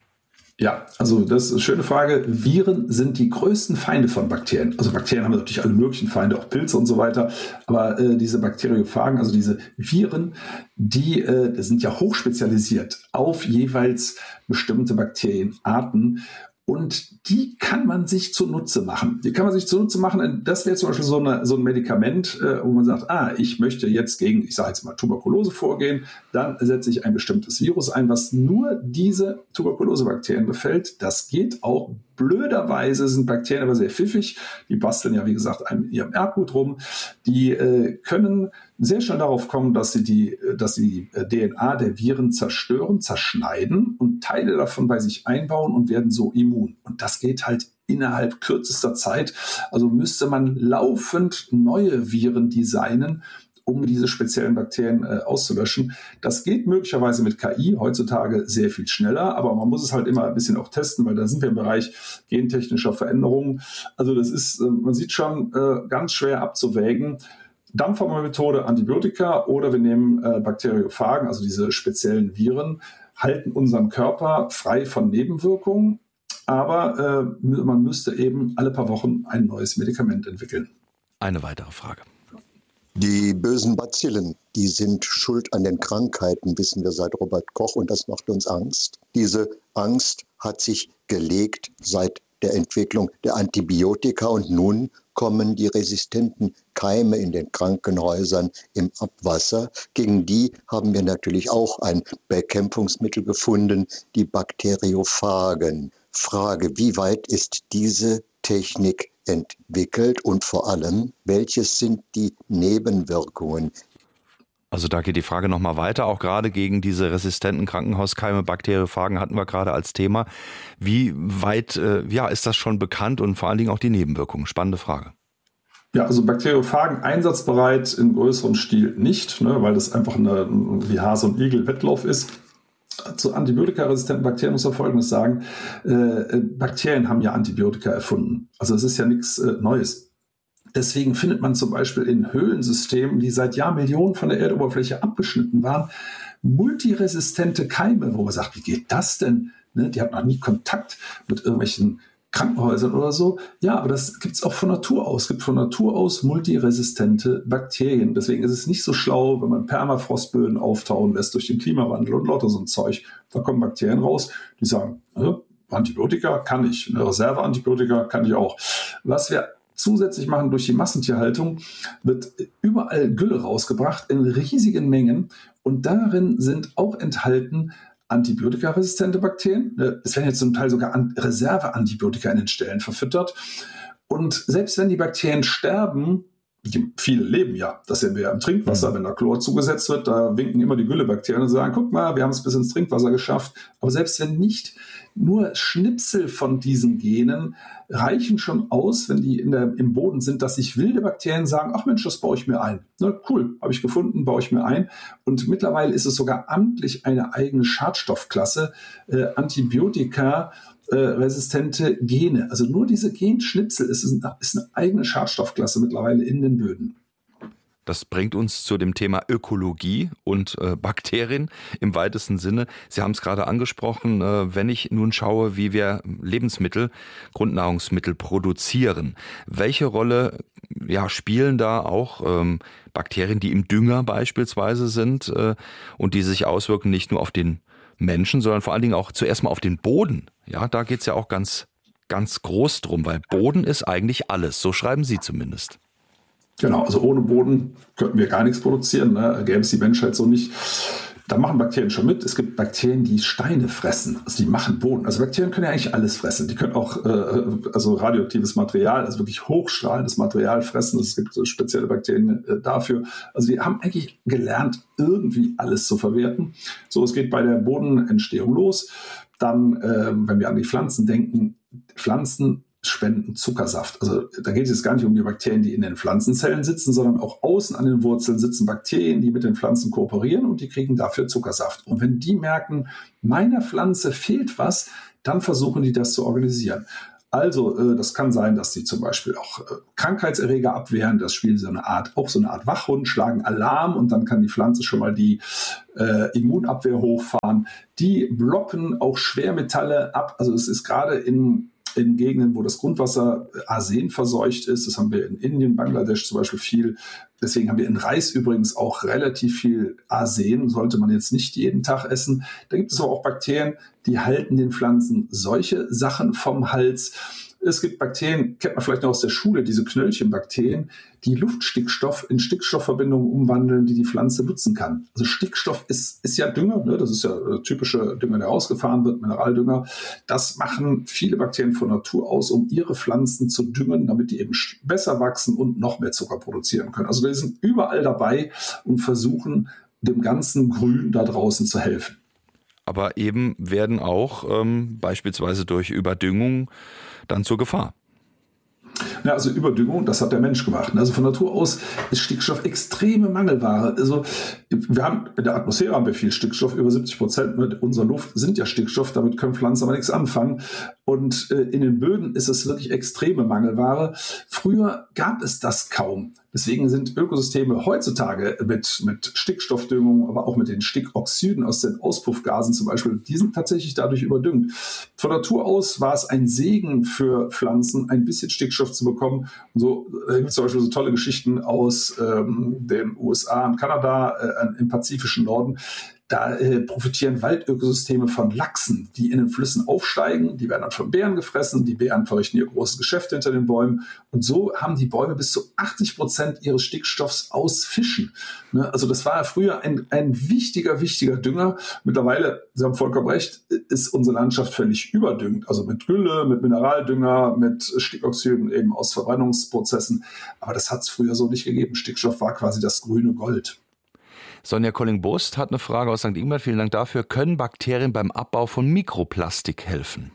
Ja, also das ist eine schöne Frage. Viren sind die größten Feinde von Bakterien. Also Bakterien haben natürlich alle möglichen Feinde, auch Pilze und so weiter. Aber äh, diese Bakteriophagen, also diese Viren, die äh, sind ja hochspezialisiert auf jeweils bestimmte Bakterienarten. Und die kann man sich zunutze machen. Die kann man sich zunutze machen. Das wäre zum Beispiel so, eine, so ein Medikament, äh, wo man sagt, ah, ich möchte jetzt gegen, ich sage jetzt mal Tuberkulose vorgehen. Dann setze ich ein bestimmtes Virus ein, was nur diese Tuberkulosebakterien befällt. Das geht auch. Blöderweise sind Bakterien aber sehr pfiffig. Die basteln ja, wie gesagt, in ihrem Erbgut rum. Die äh, können sehr schnell darauf kommen, dass sie die, dass sie die D N A der Viren zerstören, zerschneiden und Teile davon bei sich einbauen und werden so immun. Und das geht halt innerhalb kürzester Zeit. Also müsste man laufend neue Viren designen, um diese speziellen Bakterien äh, auszulöschen. Das geht möglicherweise mit K I heutzutage sehr viel schneller, aber man muss es halt immer ein bisschen auch testen, weil da sind wir im Bereich gentechnischer Veränderungen. Also das ist, äh, man sieht schon, äh, ganz schwer abzuwägen. Dampfhammermethode, Antibiotika oder wir nehmen äh, Bakteriophagen, also diese speziellen Viren, halten unseren Körper frei von Nebenwirkungen, aber äh, man müsste eben alle paar Wochen ein neues Medikament entwickeln. Eine weitere Frage. Die bösen Bazillen, die sind schuld an den Krankheiten, wissen wir seit Robert Koch, und das macht uns Angst. Diese Angst hat sich gelegt seit der Entwicklung der Antibiotika und nun kommen die resistenten Keime in den Krankenhäusern im Abwasser. Gegen die haben wir natürlich auch ein Bekämpfungsmittel gefunden, die Bakteriophagen. Frage, wie weit ist diese Technik entwickelt und vor allem, welches sind die Nebenwirkungen? Also da geht die Frage nochmal weiter, auch gerade gegen diese resistenten Krankenhauskeime, Bakteriophagen hatten wir gerade als Thema. Wie weit äh, ja, ist das schon bekannt und vor allen Dingen auch die Nebenwirkungen? Spannende Frage. Ja, also Bakteriophagen einsatzbereit in größerem Stil nicht, ne, weil das einfach eine, wie Hase und Igel Wettlauf ist. Zu antibiotikaresistenten Bakterien muss man Folgendes sagen. Äh, Bakterien haben ja Antibiotika erfunden. Also es ist ja nichts äh, Neues. Deswegen findet man zum Beispiel in Höhlensystemen, die seit Jahrmillionen von der Erdoberfläche abgeschnitten waren, multiresistente Keime, wo man sagt, wie geht das denn? Ne, die hat noch nie Kontakt mit irgendwelchen Krankenhäusern oder so. Ja, aber das gibt es auch von Natur aus. Es gibt von Natur aus multiresistente Bakterien. Deswegen ist es nicht so schlau, wenn man Permafrostböden auftauen lässt durch den Klimawandel und lauter so ein Zeug. Da kommen Bakterien raus, die sagen, ne, Antibiotika kann ich, eine Reserveantibiotika kann ich auch. Was wir zusätzlich machen durch die Massentierhaltung, wird überall Gülle rausgebracht in riesigen Mengen und darin sind auch enthalten antibiotikaresistente Bakterien. Es werden jetzt zum Teil sogar Reserveantibiotika in den Ställen verfüttert. Und selbst wenn die Bakterien sterben, die, viele leben ja, das sehen wir ja im Trinkwasser, wenn da Chlor zugesetzt wird, da winken immer die Güllebakterien und sagen, guck mal, wir haben es bis ins Trinkwasser geschafft. Aber selbst wenn nicht, nur Schnipsel von diesen Genen reichen schon aus, wenn die in der, im Boden sind, dass sich wilde Bakterien sagen, ach Mensch, das baue ich mir ein. Na, cool, habe ich gefunden, baue ich mir ein. Und mittlerweile ist es sogar amtlich eine eigene Schadstoffklasse, äh, Antibiotika, Äh, resistente Gene. Also nur diese Genschnipsel ist, ist eine eigene Schadstoffklasse mittlerweile in den Böden. Das bringt uns zu dem Thema Ökologie und äh, Bakterien im weitesten Sinne. Sie haben es gerade angesprochen, äh, wenn ich nun schaue, wie wir Lebensmittel, Grundnahrungsmittel produzieren. Welche Rolle ja, spielen da auch ähm, Bakterien, die im Dünger beispielsweise sind äh, und die sich auswirken nicht nur auf den Menschen, sondern vor allen Dingen auch zuerst mal auf den Boden. Ja, da geht's ja auch ganz, ganz groß drum, weil Boden ist eigentlich alles. So schreiben Sie zumindest. Genau, also ohne Boden könnten wir gar nichts produzieren. Ne? Gäbe es die Menschheit so nicht. Da machen Bakterien schon mit. Es gibt Bakterien, die Steine fressen. Also die machen Boden. Also Bakterien können ja eigentlich alles fressen. Die können auch äh, also radioaktives Material, also wirklich hochstrahlendes Material fressen. Es gibt spezielle Bakterien äh, dafür. Also die haben eigentlich gelernt, irgendwie alles zu verwerten. So, es geht bei der Bodenentstehung los. Dann, äh, wenn wir an die Pflanzen denken, Pflanzen spenden Zuckersaft. Also da geht es jetzt gar nicht um die Bakterien, die in den Pflanzenzellen sitzen, sondern auch außen an den Wurzeln sitzen Bakterien, die mit den Pflanzen kooperieren und die kriegen dafür Zuckersaft. Und wenn die merken, meiner Pflanze fehlt was, dann versuchen die das zu organisieren. Also äh, das kann sein, dass sie zum Beispiel auch äh, Krankheitserreger abwehren. Das spielen so eine Art, auch so eine Art Wachhund, schlagen Alarm und dann kann die Pflanze schon mal die äh, Immunabwehr hochfahren. Die blocken auch Schwermetalle ab. Also es ist gerade in in Gegenden, wo das Grundwasser Arsen verseucht ist. Das haben wir in Indien, Bangladesch zum Beispiel viel. Deswegen haben wir in Reis übrigens auch relativ viel Arsen. Sollte man jetzt nicht jeden Tag essen. Da gibt es aber auch Bakterien, die halten den Pflanzen solche Sachen vom Hals. Es gibt Bakterien, kennt man vielleicht noch aus der Schule, diese Knöllchenbakterien, die Luftstickstoff in Stickstoffverbindungen umwandeln, die die Pflanze nutzen kann. Also Stickstoff ist, ist ja Dünger, ne? Das ist ja typische Dünger, der ausgefahren wird, Mineraldünger. Das machen viele Bakterien von Natur aus, um ihre Pflanzen zu düngen, damit die eben besser wachsen und noch mehr Zucker produzieren können. Also die sind überall dabei und versuchen, dem ganzen Grün da draußen zu helfen. Aber eben werden auch ähm, beispielsweise durch Überdüngung dann zur Gefahr. Ja, also Überdüngung, das hat der Mensch gemacht. Also von Natur aus ist Stickstoff extreme Mangelware. Also wir haben in der Atmosphäre haben wir viel Stickstoff, über siebzig Prozent mit unserer Luft sind ja Stickstoff, damit können Pflanzen aber nichts anfangen. Und äh, in den Böden ist es wirklich extreme Mangelware. Früher gab es das kaum. Deswegen sind Ökosysteme heutzutage mit, mit Stickstoffdüngung, aber auch mit den Stickoxiden aus den Auspuffgasen zum Beispiel, die sind tatsächlich dadurch überdüngt. Von Natur aus war es ein Segen für Pflanzen, ein bisschen Stickstoff zu bekommen. Und so äh, gibt es zum Beispiel so tolle Geschichten aus ähm, den U S A und Kanada äh, im pazifischen Norden. Da äh, profitieren Waldökosysteme von Lachsen, die in den Flüssen aufsteigen. Die werden dann von Bären gefressen. Die Bären verrichten ihr großes Geschäft hinter den Bäumen. Und so haben die Bäume bis zu achtzig Prozent ihres Stickstoffs aus Fischen. Ne? Also das war früher ein, ein wichtiger, wichtiger Dünger. Mittlerweile, Sie haben vollkommen recht, ist unsere Landschaft völlig überdüngt. Also mit Gülle, mit Mineraldünger, mit Stickoxiden eben aus Verbrennungsprozessen. Aber das hat es früher so nicht gegeben. Stickstoff war quasi das grüne Gold. Sonja Colling-Bost hat eine Frage aus Sankt Ingbert. Vielen Dank dafür. Können Bakterien beim Abbau von Mikroplastik helfen?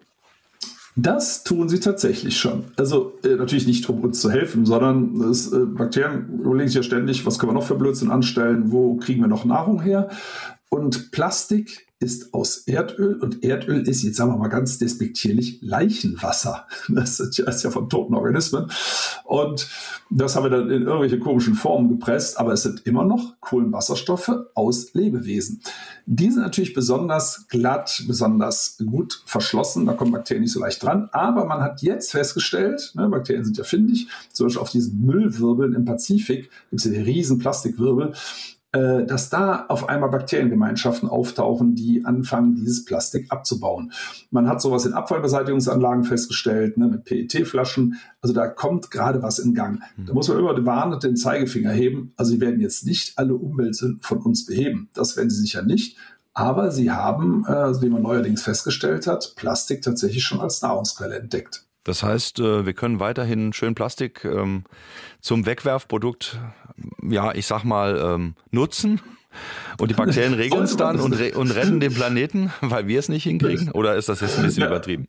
Das tun sie tatsächlich schon. Also äh, natürlich nicht, um uns zu helfen, sondern das, äh, Bakterien überlegen sich ja ständig, was können wir noch für Blödsinn anstellen, wo kriegen wir noch Nahrung her? Und Plastik ist aus Erdöl und Erdöl ist, jetzt sagen wir mal ganz despektierlich, Leichenwasser. Das ist ja von toten Organismen. Und das haben wir dann in irgendwelche komischen Formen gepresst, aber es sind immer noch Kohlenwasserstoffe aus Lebewesen. Die sind natürlich besonders glatt, besonders gut verschlossen, da kommen Bakterien nicht so leicht dran, aber man hat jetzt festgestellt, ne, Bakterien sind ja findig, zum Beispiel auf diesen Müllwirbeln im Pazifik, gibt es ja die riesen Plastikwirbel, dass da auf einmal Bakteriengemeinschaften auftauchen, die anfangen, dieses Plastik abzubauen. Man hat sowas in Abfallbeseitigungsanlagen festgestellt, ne, mit P E T-Flaschen. Also da kommt gerade was in Gang. Da muss man immer warnend den Zeigefinger heben. Also sie werden jetzt nicht alle Umweltsünden von uns beheben. Das werden sie sicher nicht. Aber sie haben, äh, wie man neuerdings festgestellt hat, Plastik tatsächlich schon als Nahrungsquelle entdeckt. Das heißt, wir können weiterhin schön Plastik ähm, zum Wegwerfprodukt, ja, ich sag mal, ähm, nutzen. Und die Bakterien regeln es dann und, re- und retten den Planeten, weil wir es nicht hinkriegen? Oder ist das jetzt ein bisschen ja. übertrieben?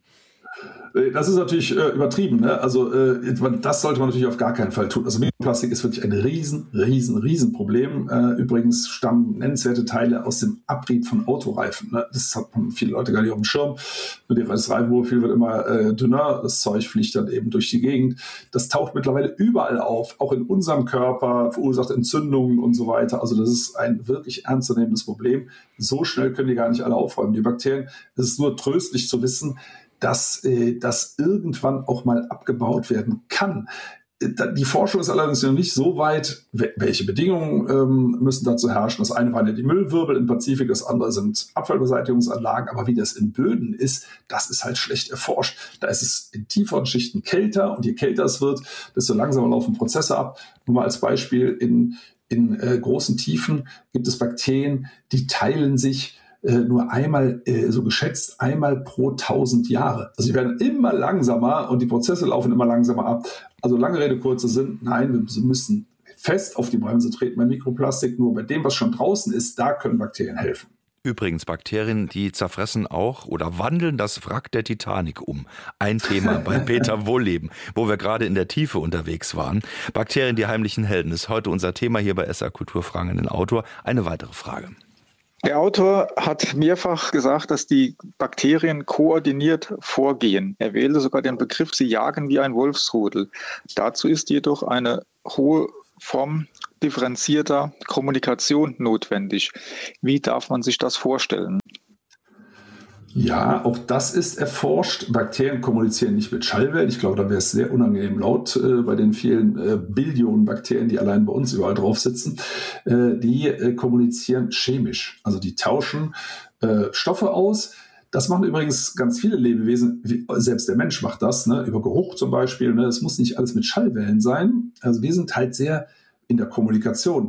Das ist natürlich äh, übertrieben. Ne? Also äh, das sollte man natürlich auf gar keinen Fall tun. Also Mikroplastik ist wirklich ein riesen, riesen, riesen Problem. Äh, übrigens stammen nennenswerte Teile aus dem Abrieb von Autoreifen. Ne? Das haben viele Leute gar nicht auf dem Schirm. Das Reifenprofil wird immer äh, dünner. Das Zeug fliegt dann eben durch die Gegend. Das taucht mittlerweile überall auf, auch in unserem Körper, verursacht Entzündungen und so weiter. Also das ist ein wirklich ernstzunehmendes Problem. So schnell können die gar nicht alle aufräumen, die Bakterien. Es ist nur tröstlich zu wissen, dass äh, das irgendwann auch mal abgebaut werden kann. Die Forschung ist allerdings noch nicht so weit, welche Bedingungen ähm, müssen dazu herrschen. Das eine waren ja die Müllwirbel im Pazifik, das andere sind Abfallbeseitigungsanlagen. Aber wie das in Böden ist, das ist halt schlecht erforscht. Da ist es in tieferen Schichten kälter und je kälter es wird, desto langsamer laufen Prozesse ab. Nur mal als Beispiel, in, in äh, großen Tiefen gibt es Bakterien, die teilen sich nur einmal, so geschätzt, einmal pro tausend Jahre. Also sie werden immer langsamer und die Prozesse laufen immer langsamer ab. Also lange Rede, kurzer Sinn, nein, wir müssen fest auf die Bremse treten bei Mikroplastik. Nur bei dem, was schon draußen ist, da können Bakterien helfen. Übrigens, Bakterien, die zerfressen auch oder wandeln das Wrack der Titanic um. Ein Thema bei Peter Wohlleben, wo wir gerade in der Tiefe unterwegs waren. Bakterien, die heimlichen Helden, ist heute unser Thema hier bei S R Kulturfragen an den Autor. Eine weitere Frage. Der Autor hat mehrfach gesagt, dass die Bakterien koordiniert vorgehen. Er wählte sogar den Begriff, sie jagen wie ein Wolfsrudel. Dazu ist jedoch eine hohe Form differenzierter Kommunikation notwendig. Wie darf man sich das vorstellen? Ja, auch das ist erforscht. Bakterien kommunizieren nicht mit Schallwellen. Ich glaube, da wäre es sehr unangenehm laut äh, bei den vielen äh, Billionen Bakterien, die allein bei uns überall drauf sitzen. Äh, die äh, kommunizieren chemisch. Also die tauschen äh, Stoffe aus. Das machen übrigens ganz viele Lebewesen. Wie, selbst der Mensch macht das, ne? Über Geruch zum Beispiel. Ne? Es muss nicht alles mit Schallwellen sein. Also wir sind halt sehr in der Kommunikation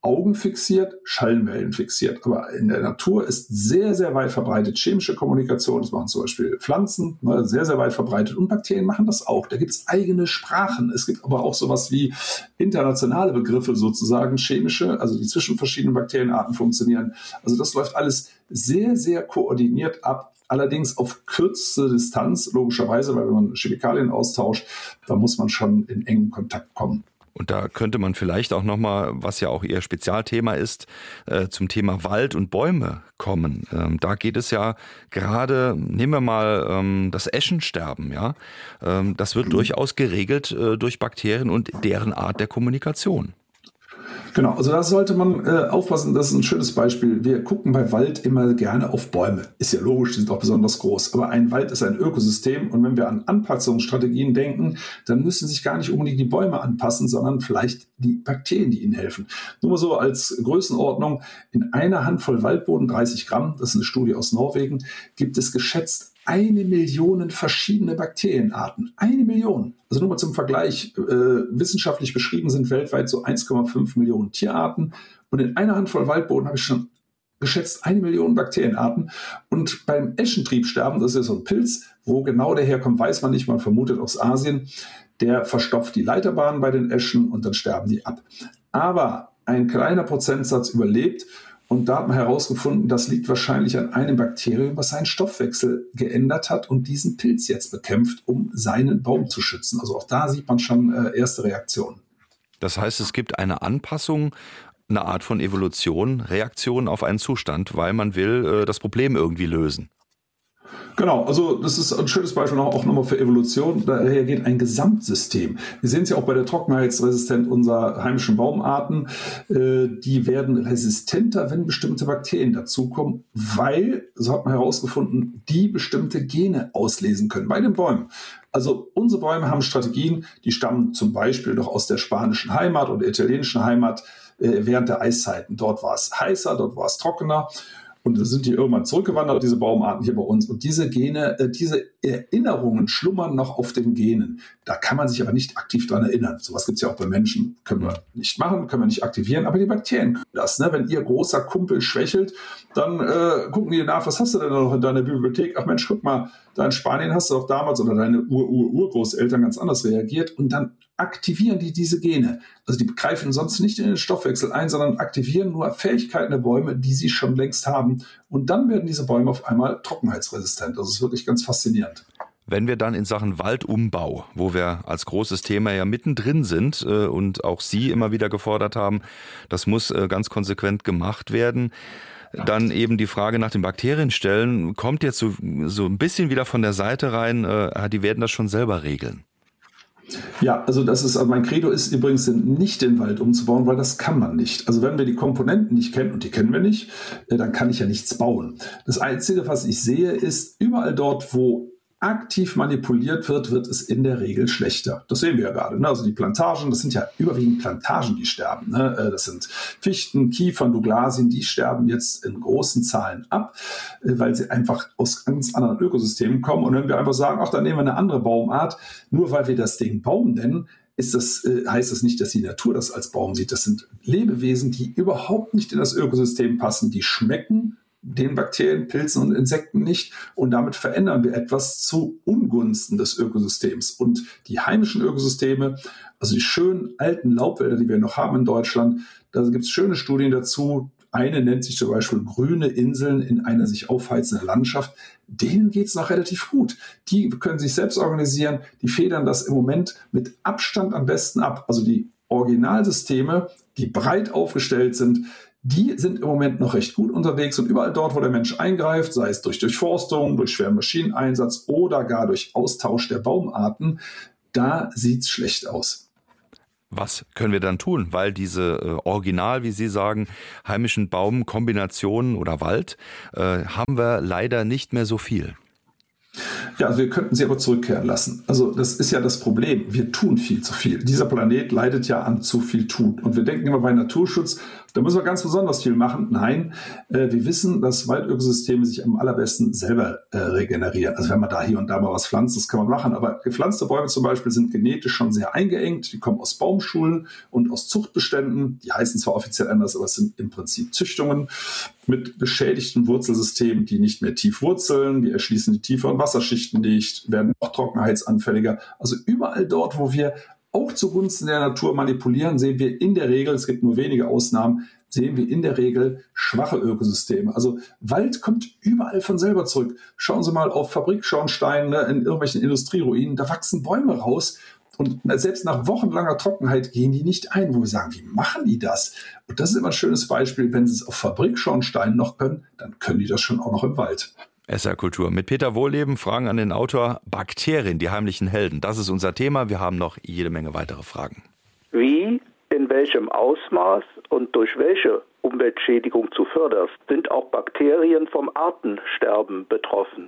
Augen fixiert, Schallwellen fixiert. Aber in der Natur ist sehr, sehr weit verbreitet chemische Kommunikation. Das machen zum Beispiel Pflanzen, ne, sehr, sehr weit verbreitet. Und Bakterien machen das auch. Da gibt es eigene Sprachen. Es gibt aber auch sowas wie internationale Begriffe sozusagen, chemische, also die zwischen verschiedenen Bakterienarten funktionieren. Also das läuft alles sehr, sehr koordiniert ab. Allerdings auf kürzeste Distanz, logischerweise, weil wenn man Chemikalien austauscht, da muss man schon in engen Kontakt kommen. Und da könnte man vielleicht auch nochmal, was ja auch Ihr Spezialthema ist, äh, zum Thema Wald und Bäume kommen. Ähm, da geht es ja gerade, nehmen wir mal ähm, das Eschensterben, ja. Ähm, das wird mhm. durchaus geregelt äh, durch Bakterien und deren Art der Kommunikation. Genau, also da sollte man äh, aufpassen, das ist ein schönes Beispiel. Wir gucken bei Wald immer gerne auf Bäume. Ist ja logisch, die sind auch besonders groß. Aber ein Wald ist ein Ökosystem und wenn wir an Anpassungsstrategien denken, dann müssen sich gar nicht unbedingt die Bäume anpassen, sondern vielleicht die Bakterien, die ihnen helfen. Nur mal so als Größenordnung, in einer Handvoll Waldboden, dreißig Gramm, das ist eine Studie aus Norwegen, gibt es geschätzt eine Million verschiedene Bakterienarten. Eine Million. Also nur mal zum Vergleich, äh, wissenschaftlich beschrieben sind weltweit so eins Komma fünf Millionen Tierarten. Und in einer Handvoll Waldboden habe ich schon geschätzt eine Million Bakterienarten. Und beim Eschentriebsterben, das ist ja so ein Pilz, wo genau der herkommt, weiß man nicht, man vermutet aus Asien, der verstopft die Leiterbahnen bei den Eschen und dann sterben die ab. Aber ein kleiner Prozentsatz überlebt. Und da hat man herausgefunden, das liegt wahrscheinlich an einem Bakterium, was seinen Stoffwechsel geändert hat und diesen Pilz jetzt bekämpft, um seinen Baum zu schützen. Also auch da sieht man schon äh, erste Reaktionen. Das heißt, es gibt eine Anpassung, eine Art von Evolution, Reaktion auf einen Zustand, weil man will äh, das Problem irgendwie lösen. Genau, also das ist ein schönes Beispiel auch nochmal für Evolution. Da reagiert ein Gesamtsystem. Wir sehen es ja auch bei der Trockenheitsresistenz unserer heimischen Baumarten. Äh, die werden resistenter, wenn bestimmte Bakterien dazukommen, weil, so hat man herausgefunden, die bestimmte Gene auslesen können bei den Bäumen. Also unsere Bäume haben Strategien, die stammen zum Beispiel doch aus der spanischen Heimat oder italienischen Heimat äh, während der Eiszeiten. Dort war es heißer, dort war es trockener. Und da sind die irgendwann zurückgewandert, diese Baumarten hier bei uns. Und diese Gene, äh, diese Erinnerungen schlummern noch auf den Genen. Da kann man sich aber nicht aktiv dran erinnern. Sowas gibt es ja auch bei Menschen. Können wir nicht machen, können wir nicht aktivieren. Aber die Bakterien können das. Ne? Wenn ihr großer Kumpel schwächelt, dann äh, gucken die nach, was hast du denn noch in deiner Bibliothek? Ach Mensch, guck mal, da in Spanien hast du doch damals oder deine Ur-Ur-Urgroßeltern ganz anders reagiert. Und dann aktivieren die diese Gene. Also die greifen sonst nicht in den Stoffwechsel ein, sondern aktivieren nur Fähigkeiten der Bäume, die sie schon längst haben. Und dann werden diese Bäume auf einmal trockenheitsresistent. Das ist wirklich ganz faszinierend. Wenn wir dann in Sachen Waldumbau, wo wir als großes Thema ja mittendrin sind äh, und auch Sie immer wieder gefordert haben, das muss äh, ganz konsequent gemacht werden, dann eben die Frage nach den Bakterien stellen, kommt jetzt so, so ein bisschen wieder von der Seite rein, äh, die werden das schon selber regeln. Ja, also das ist, also mein Credo ist übrigens nicht den Wald umzubauen, weil das kann man nicht. Also wenn wir die Komponenten nicht kennen, und die kennen wir nicht, dann kann ich ja nichts bauen. Das Einzige, was ich sehe, ist überall dort, wo aktiv manipuliert wird, wird es in der Regel schlechter. Das sehen wir ja gerade. Ne? Also die Plantagen, das sind ja überwiegend Plantagen, die sterben. Ne? Das sind Fichten, Kiefern, Douglasien, die sterben jetzt in großen Zahlen ab, weil sie einfach aus ganz anderen Ökosystemen kommen. Und wenn wir einfach sagen, ach, dann nehmen wir eine andere Baumart, nur weil wir das Ding Baum nennen, ist das, äh, heißt das nicht, dass die Natur das als Baum sieht. Das sind Lebewesen, die überhaupt nicht in das Ökosystem passen, die schmecken den Bakterien, Pilzen und Insekten nicht. Und damit verändern wir etwas zu Ungunsten des Ökosystems. Und die heimischen Ökosysteme, also die schönen alten Laubwälder, die wir noch haben in Deutschland, da gibt es schöne Studien dazu. Eine nennt sich zum Beispiel grüne Inseln in einer sich aufheizenden Landschaft. Denen geht es noch relativ gut. Die können sich selbst organisieren. Die federn das im Moment mit Abstand am besten ab. Also die Originalsysteme, die breit aufgestellt sind, die sind im Moment noch recht gut unterwegs und überall dort, wo der Mensch eingreift, sei es durch Durchforstung, durch schweren Maschineneinsatz oder gar durch Austausch der Baumarten, da sieht es schlecht aus. Was können wir dann tun? Weil diese äh, Original, wie Sie sagen, heimischen Baumkombinationen oder Wald, äh, haben wir leider nicht mehr so viel. Ja, also wir könnten sie aber zurückkehren lassen. Also das ist ja das Problem. Wir tun viel zu viel. Dieser Planet leidet ja an zu viel Tun. Und wir denken immer bei Naturschutz, da müssen wir ganz besonders viel machen. Nein, äh, wir wissen, dass Waldökosysteme sich am allerbesten selber äh, regenerieren. Also wenn man da hier und da mal was pflanzt, das kann man machen. Aber gepflanzte Bäume zum Beispiel sind genetisch schon sehr eingeengt. Die kommen aus Baumschulen und aus Zuchtbeständen. Die heißen zwar offiziell anders, aber es sind im Prinzip Züchtungen mit beschädigten Wurzelsystemen, die nicht mehr tief wurzeln. Die erschließen die tieferen Wasserschichten nicht, werden noch trockenheitsanfälliger. Also überall dort, wo wir auch zugunsten der Natur manipulieren, sehen wir in der Regel, es gibt nur wenige Ausnahmen, sehen wir in der Regel schwache Ökosysteme. Also Wald kommt überall von selber zurück. Schauen Sie mal auf Fabrikschornsteine in irgendwelchen Industrieruinen, da wachsen Bäume raus. Und selbst nach wochenlanger Trockenheit gehen die nicht ein, wo wir sagen, wie machen die das? Und das ist immer ein schönes Beispiel, wenn sie es auf Fabrikschornsteinen noch können, dann können die das schon auch noch im Wald. S R Kultur mit Peter Wohlleben, Fragen an den Autor. Bakterien, die heimlichen Helden, das ist unser Thema. Wir haben noch jede Menge weitere Fragen. Wie, in welchem Ausmaß und durch welche Umweltschädigung zuvörderst sind auch Bakterien vom Artensterben betroffen?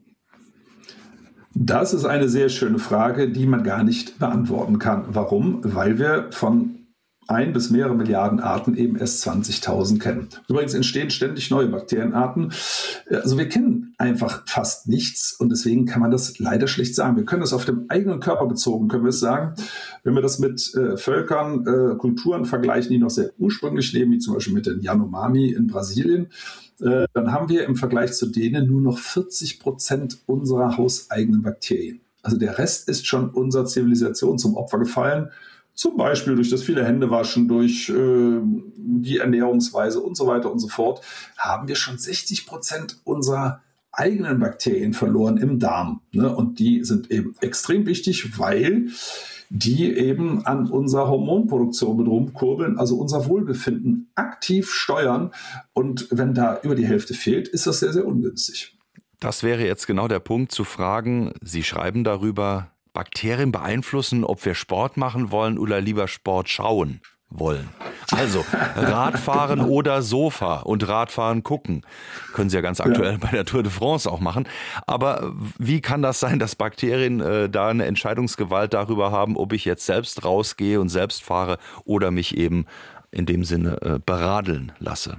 Das ist eine sehr schöne Frage, die man gar nicht beantworten kann. Warum? Weil wir von ein bis mehrere Milliarden Arten eben erst zwanzigtausend kennen. Übrigens entstehen ständig neue Bakterienarten. Also wir kennen einfach fast nichts und deswegen kann man das leider schlecht sagen. Wir können das auf dem eigenen Körper bezogen, können wir es sagen. Wenn wir das mit äh, Völkern, äh, Kulturen vergleichen, die noch sehr ursprünglich leben, wie zum Beispiel mit den Yanomami in Brasilien, äh, dann haben wir im Vergleich zu denen nur noch vierzig Prozent unserer hauseigenen Bakterien. Also der Rest ist schon unserer Zivilisation zum Opfer gefallen. Zum Beispiel durch das viele Händewaschen, durch äh, die Ernährungsweise und so weiter und so fort, haben wir schon sechzig Prozent unserer eigenen Bakterien verloren im Darm. Ne? Und die sind eben extrem wichtig, weil die eben an unserer Hormonproduktion mit rumkurbeln, also unser Wohlbefinden aktiv steuern. Und wenn da über die Hälfte fehlt, ist das sehr, sehr ungünstig. Das wäre jetzt genau der Punkt zu fragen. Sie schreiben darüber, Bakterien beeinflussen, ob wir Sport machen wollen oder lieber Sport schauen wollen. Also Radfahren oder Sofa und Radfahren gucken. Können Sie ja ganz aktuell ja. bei der Tour de France auch machen. Aber wie kann das sein, dass Bakterien äh, da eine Entscheidungsgewalt darüber haben, ob ich jetzt selbst rausgehe und selbst fahre oder mich eben in dem Sinne äh, beradeln lasse?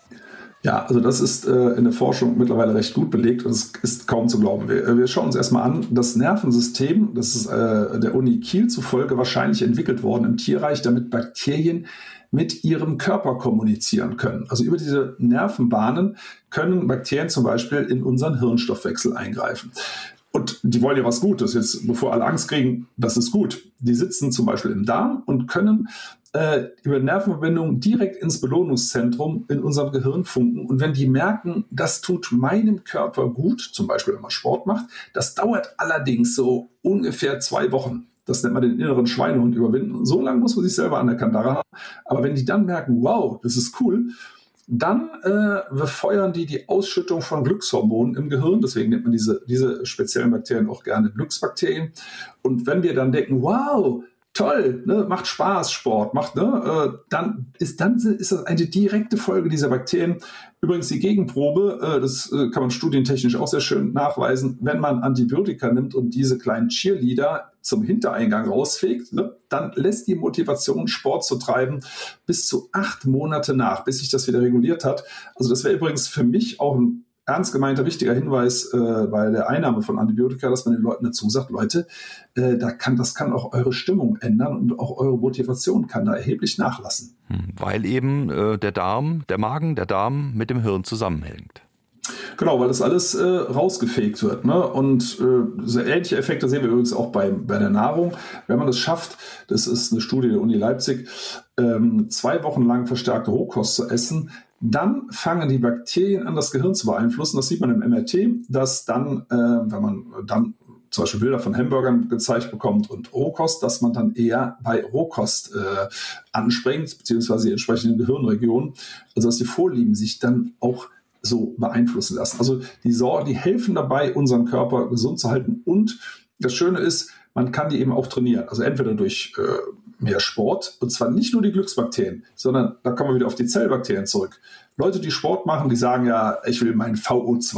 Ja, also das ist äh, in der Forschung mittlerweile recht gut belegt und es ist kaum zu glauben. Wir, wir schauen uns erstmal an, das Nervensystem, das ist äh, der Uni Kiel zufolge wahrscheinlich entwickelt worden im Tierreich, damit Bakterien mit ihrem Körper kommunizieren können. Also über diese Nervenbahnen können Bakterien zum Beispiel in unseren Hirnstoffwechsel eingreifen. Und die wollen ja was Gutes. Jetzt, bevor alle Angst kriegen, das ist gut. Die sitzen zum Beispiel im Darm und können äh, über Nervenverbindungen direkt ins Belohnungszentrum in unserem Gehirn funken. Und wenn die merken, das tut meinem Körper gut, zum Beispiel wenn man Sport macht, das dauert allerdings so ungefähr zwei Wochen. Das nennt man den inneren Schweinehund überwinden. So lange muss man sich selber an der Kandare haben. Aber wenn die dann merken, wow, das ist cool, dann äh, befeuern die die Ausschüttung von Glückshormonen im Gehirn. Deswegen nennt man diese, diese speziellen Bakterien auch gerne Glücksbakterien. Und wenn wir dann denken, wow, toll, ne, macht Spaß, Sport, macht, ne, äh, dann ist dann ist das eine direkte Folge dieser Bakterien. Übrigens die Gegenprobe, äh, das äh, kann man studientechnisch auch sehr schön nachweisen, wenn man Antibiotika nimmt und diese kleinen Cheerleader zum Hintereingang rausfegt, ne, dann lässt die Motivation, Sport zu treiben, bis zu acht Monate nach, bis sich das wieder reguliert hat. Also das wäre übrigens für mich auch ein ernst gemeinter wichtiger Hinweis äh, bei der Einnahme von Antibiotika, dass man den Leuten dazu sagt, Leute, äh, da kann, das kann auch eure Stimmung ändern und auch eure Motivation kann da erheblich nachlassen. Weil eben äh, der Darm, der Magen, der Darm mit dem Hirn zusammenhängt. Genau, weil das alles äh, rausgefegt wird. Ne? Und äh, so ähnliche Effekte sehen wir übrigens auch bei, bei der Nahrung. Wenn man es schafft, das ist eine Studie der Uni Leipzig, ähm, zwei Wochen lang verstärkte Rohkost zu essen, dann fangen die Bakterien an, das Gehirn zu beeinflussen. Das sieht man im M R T, dass dann, äh, wenn man dann zum Beispiel Bilder von Hamburgern gezeigt bekommt und Rohkost, dass man dann eher bei Rohkost äh, anspringt, beziehungsweise die entsprechenden Gehirnregionen. Also dass die Vorlieben sich dann auch so beeinflussen lassen. Also die Sorgen, die helfen dabei, unseren Körper gesund zu halten. Und das Schöne ist, man kann die eben auch trainieren. Also entweder durch äh, mehr Sport, und zwar nicht nur die Glücksbakterien, sondern da kommen wir wieder auf die Zellbakterien zurück. Leute, die Sport machen, die sagen ja, ich will mein V O zwei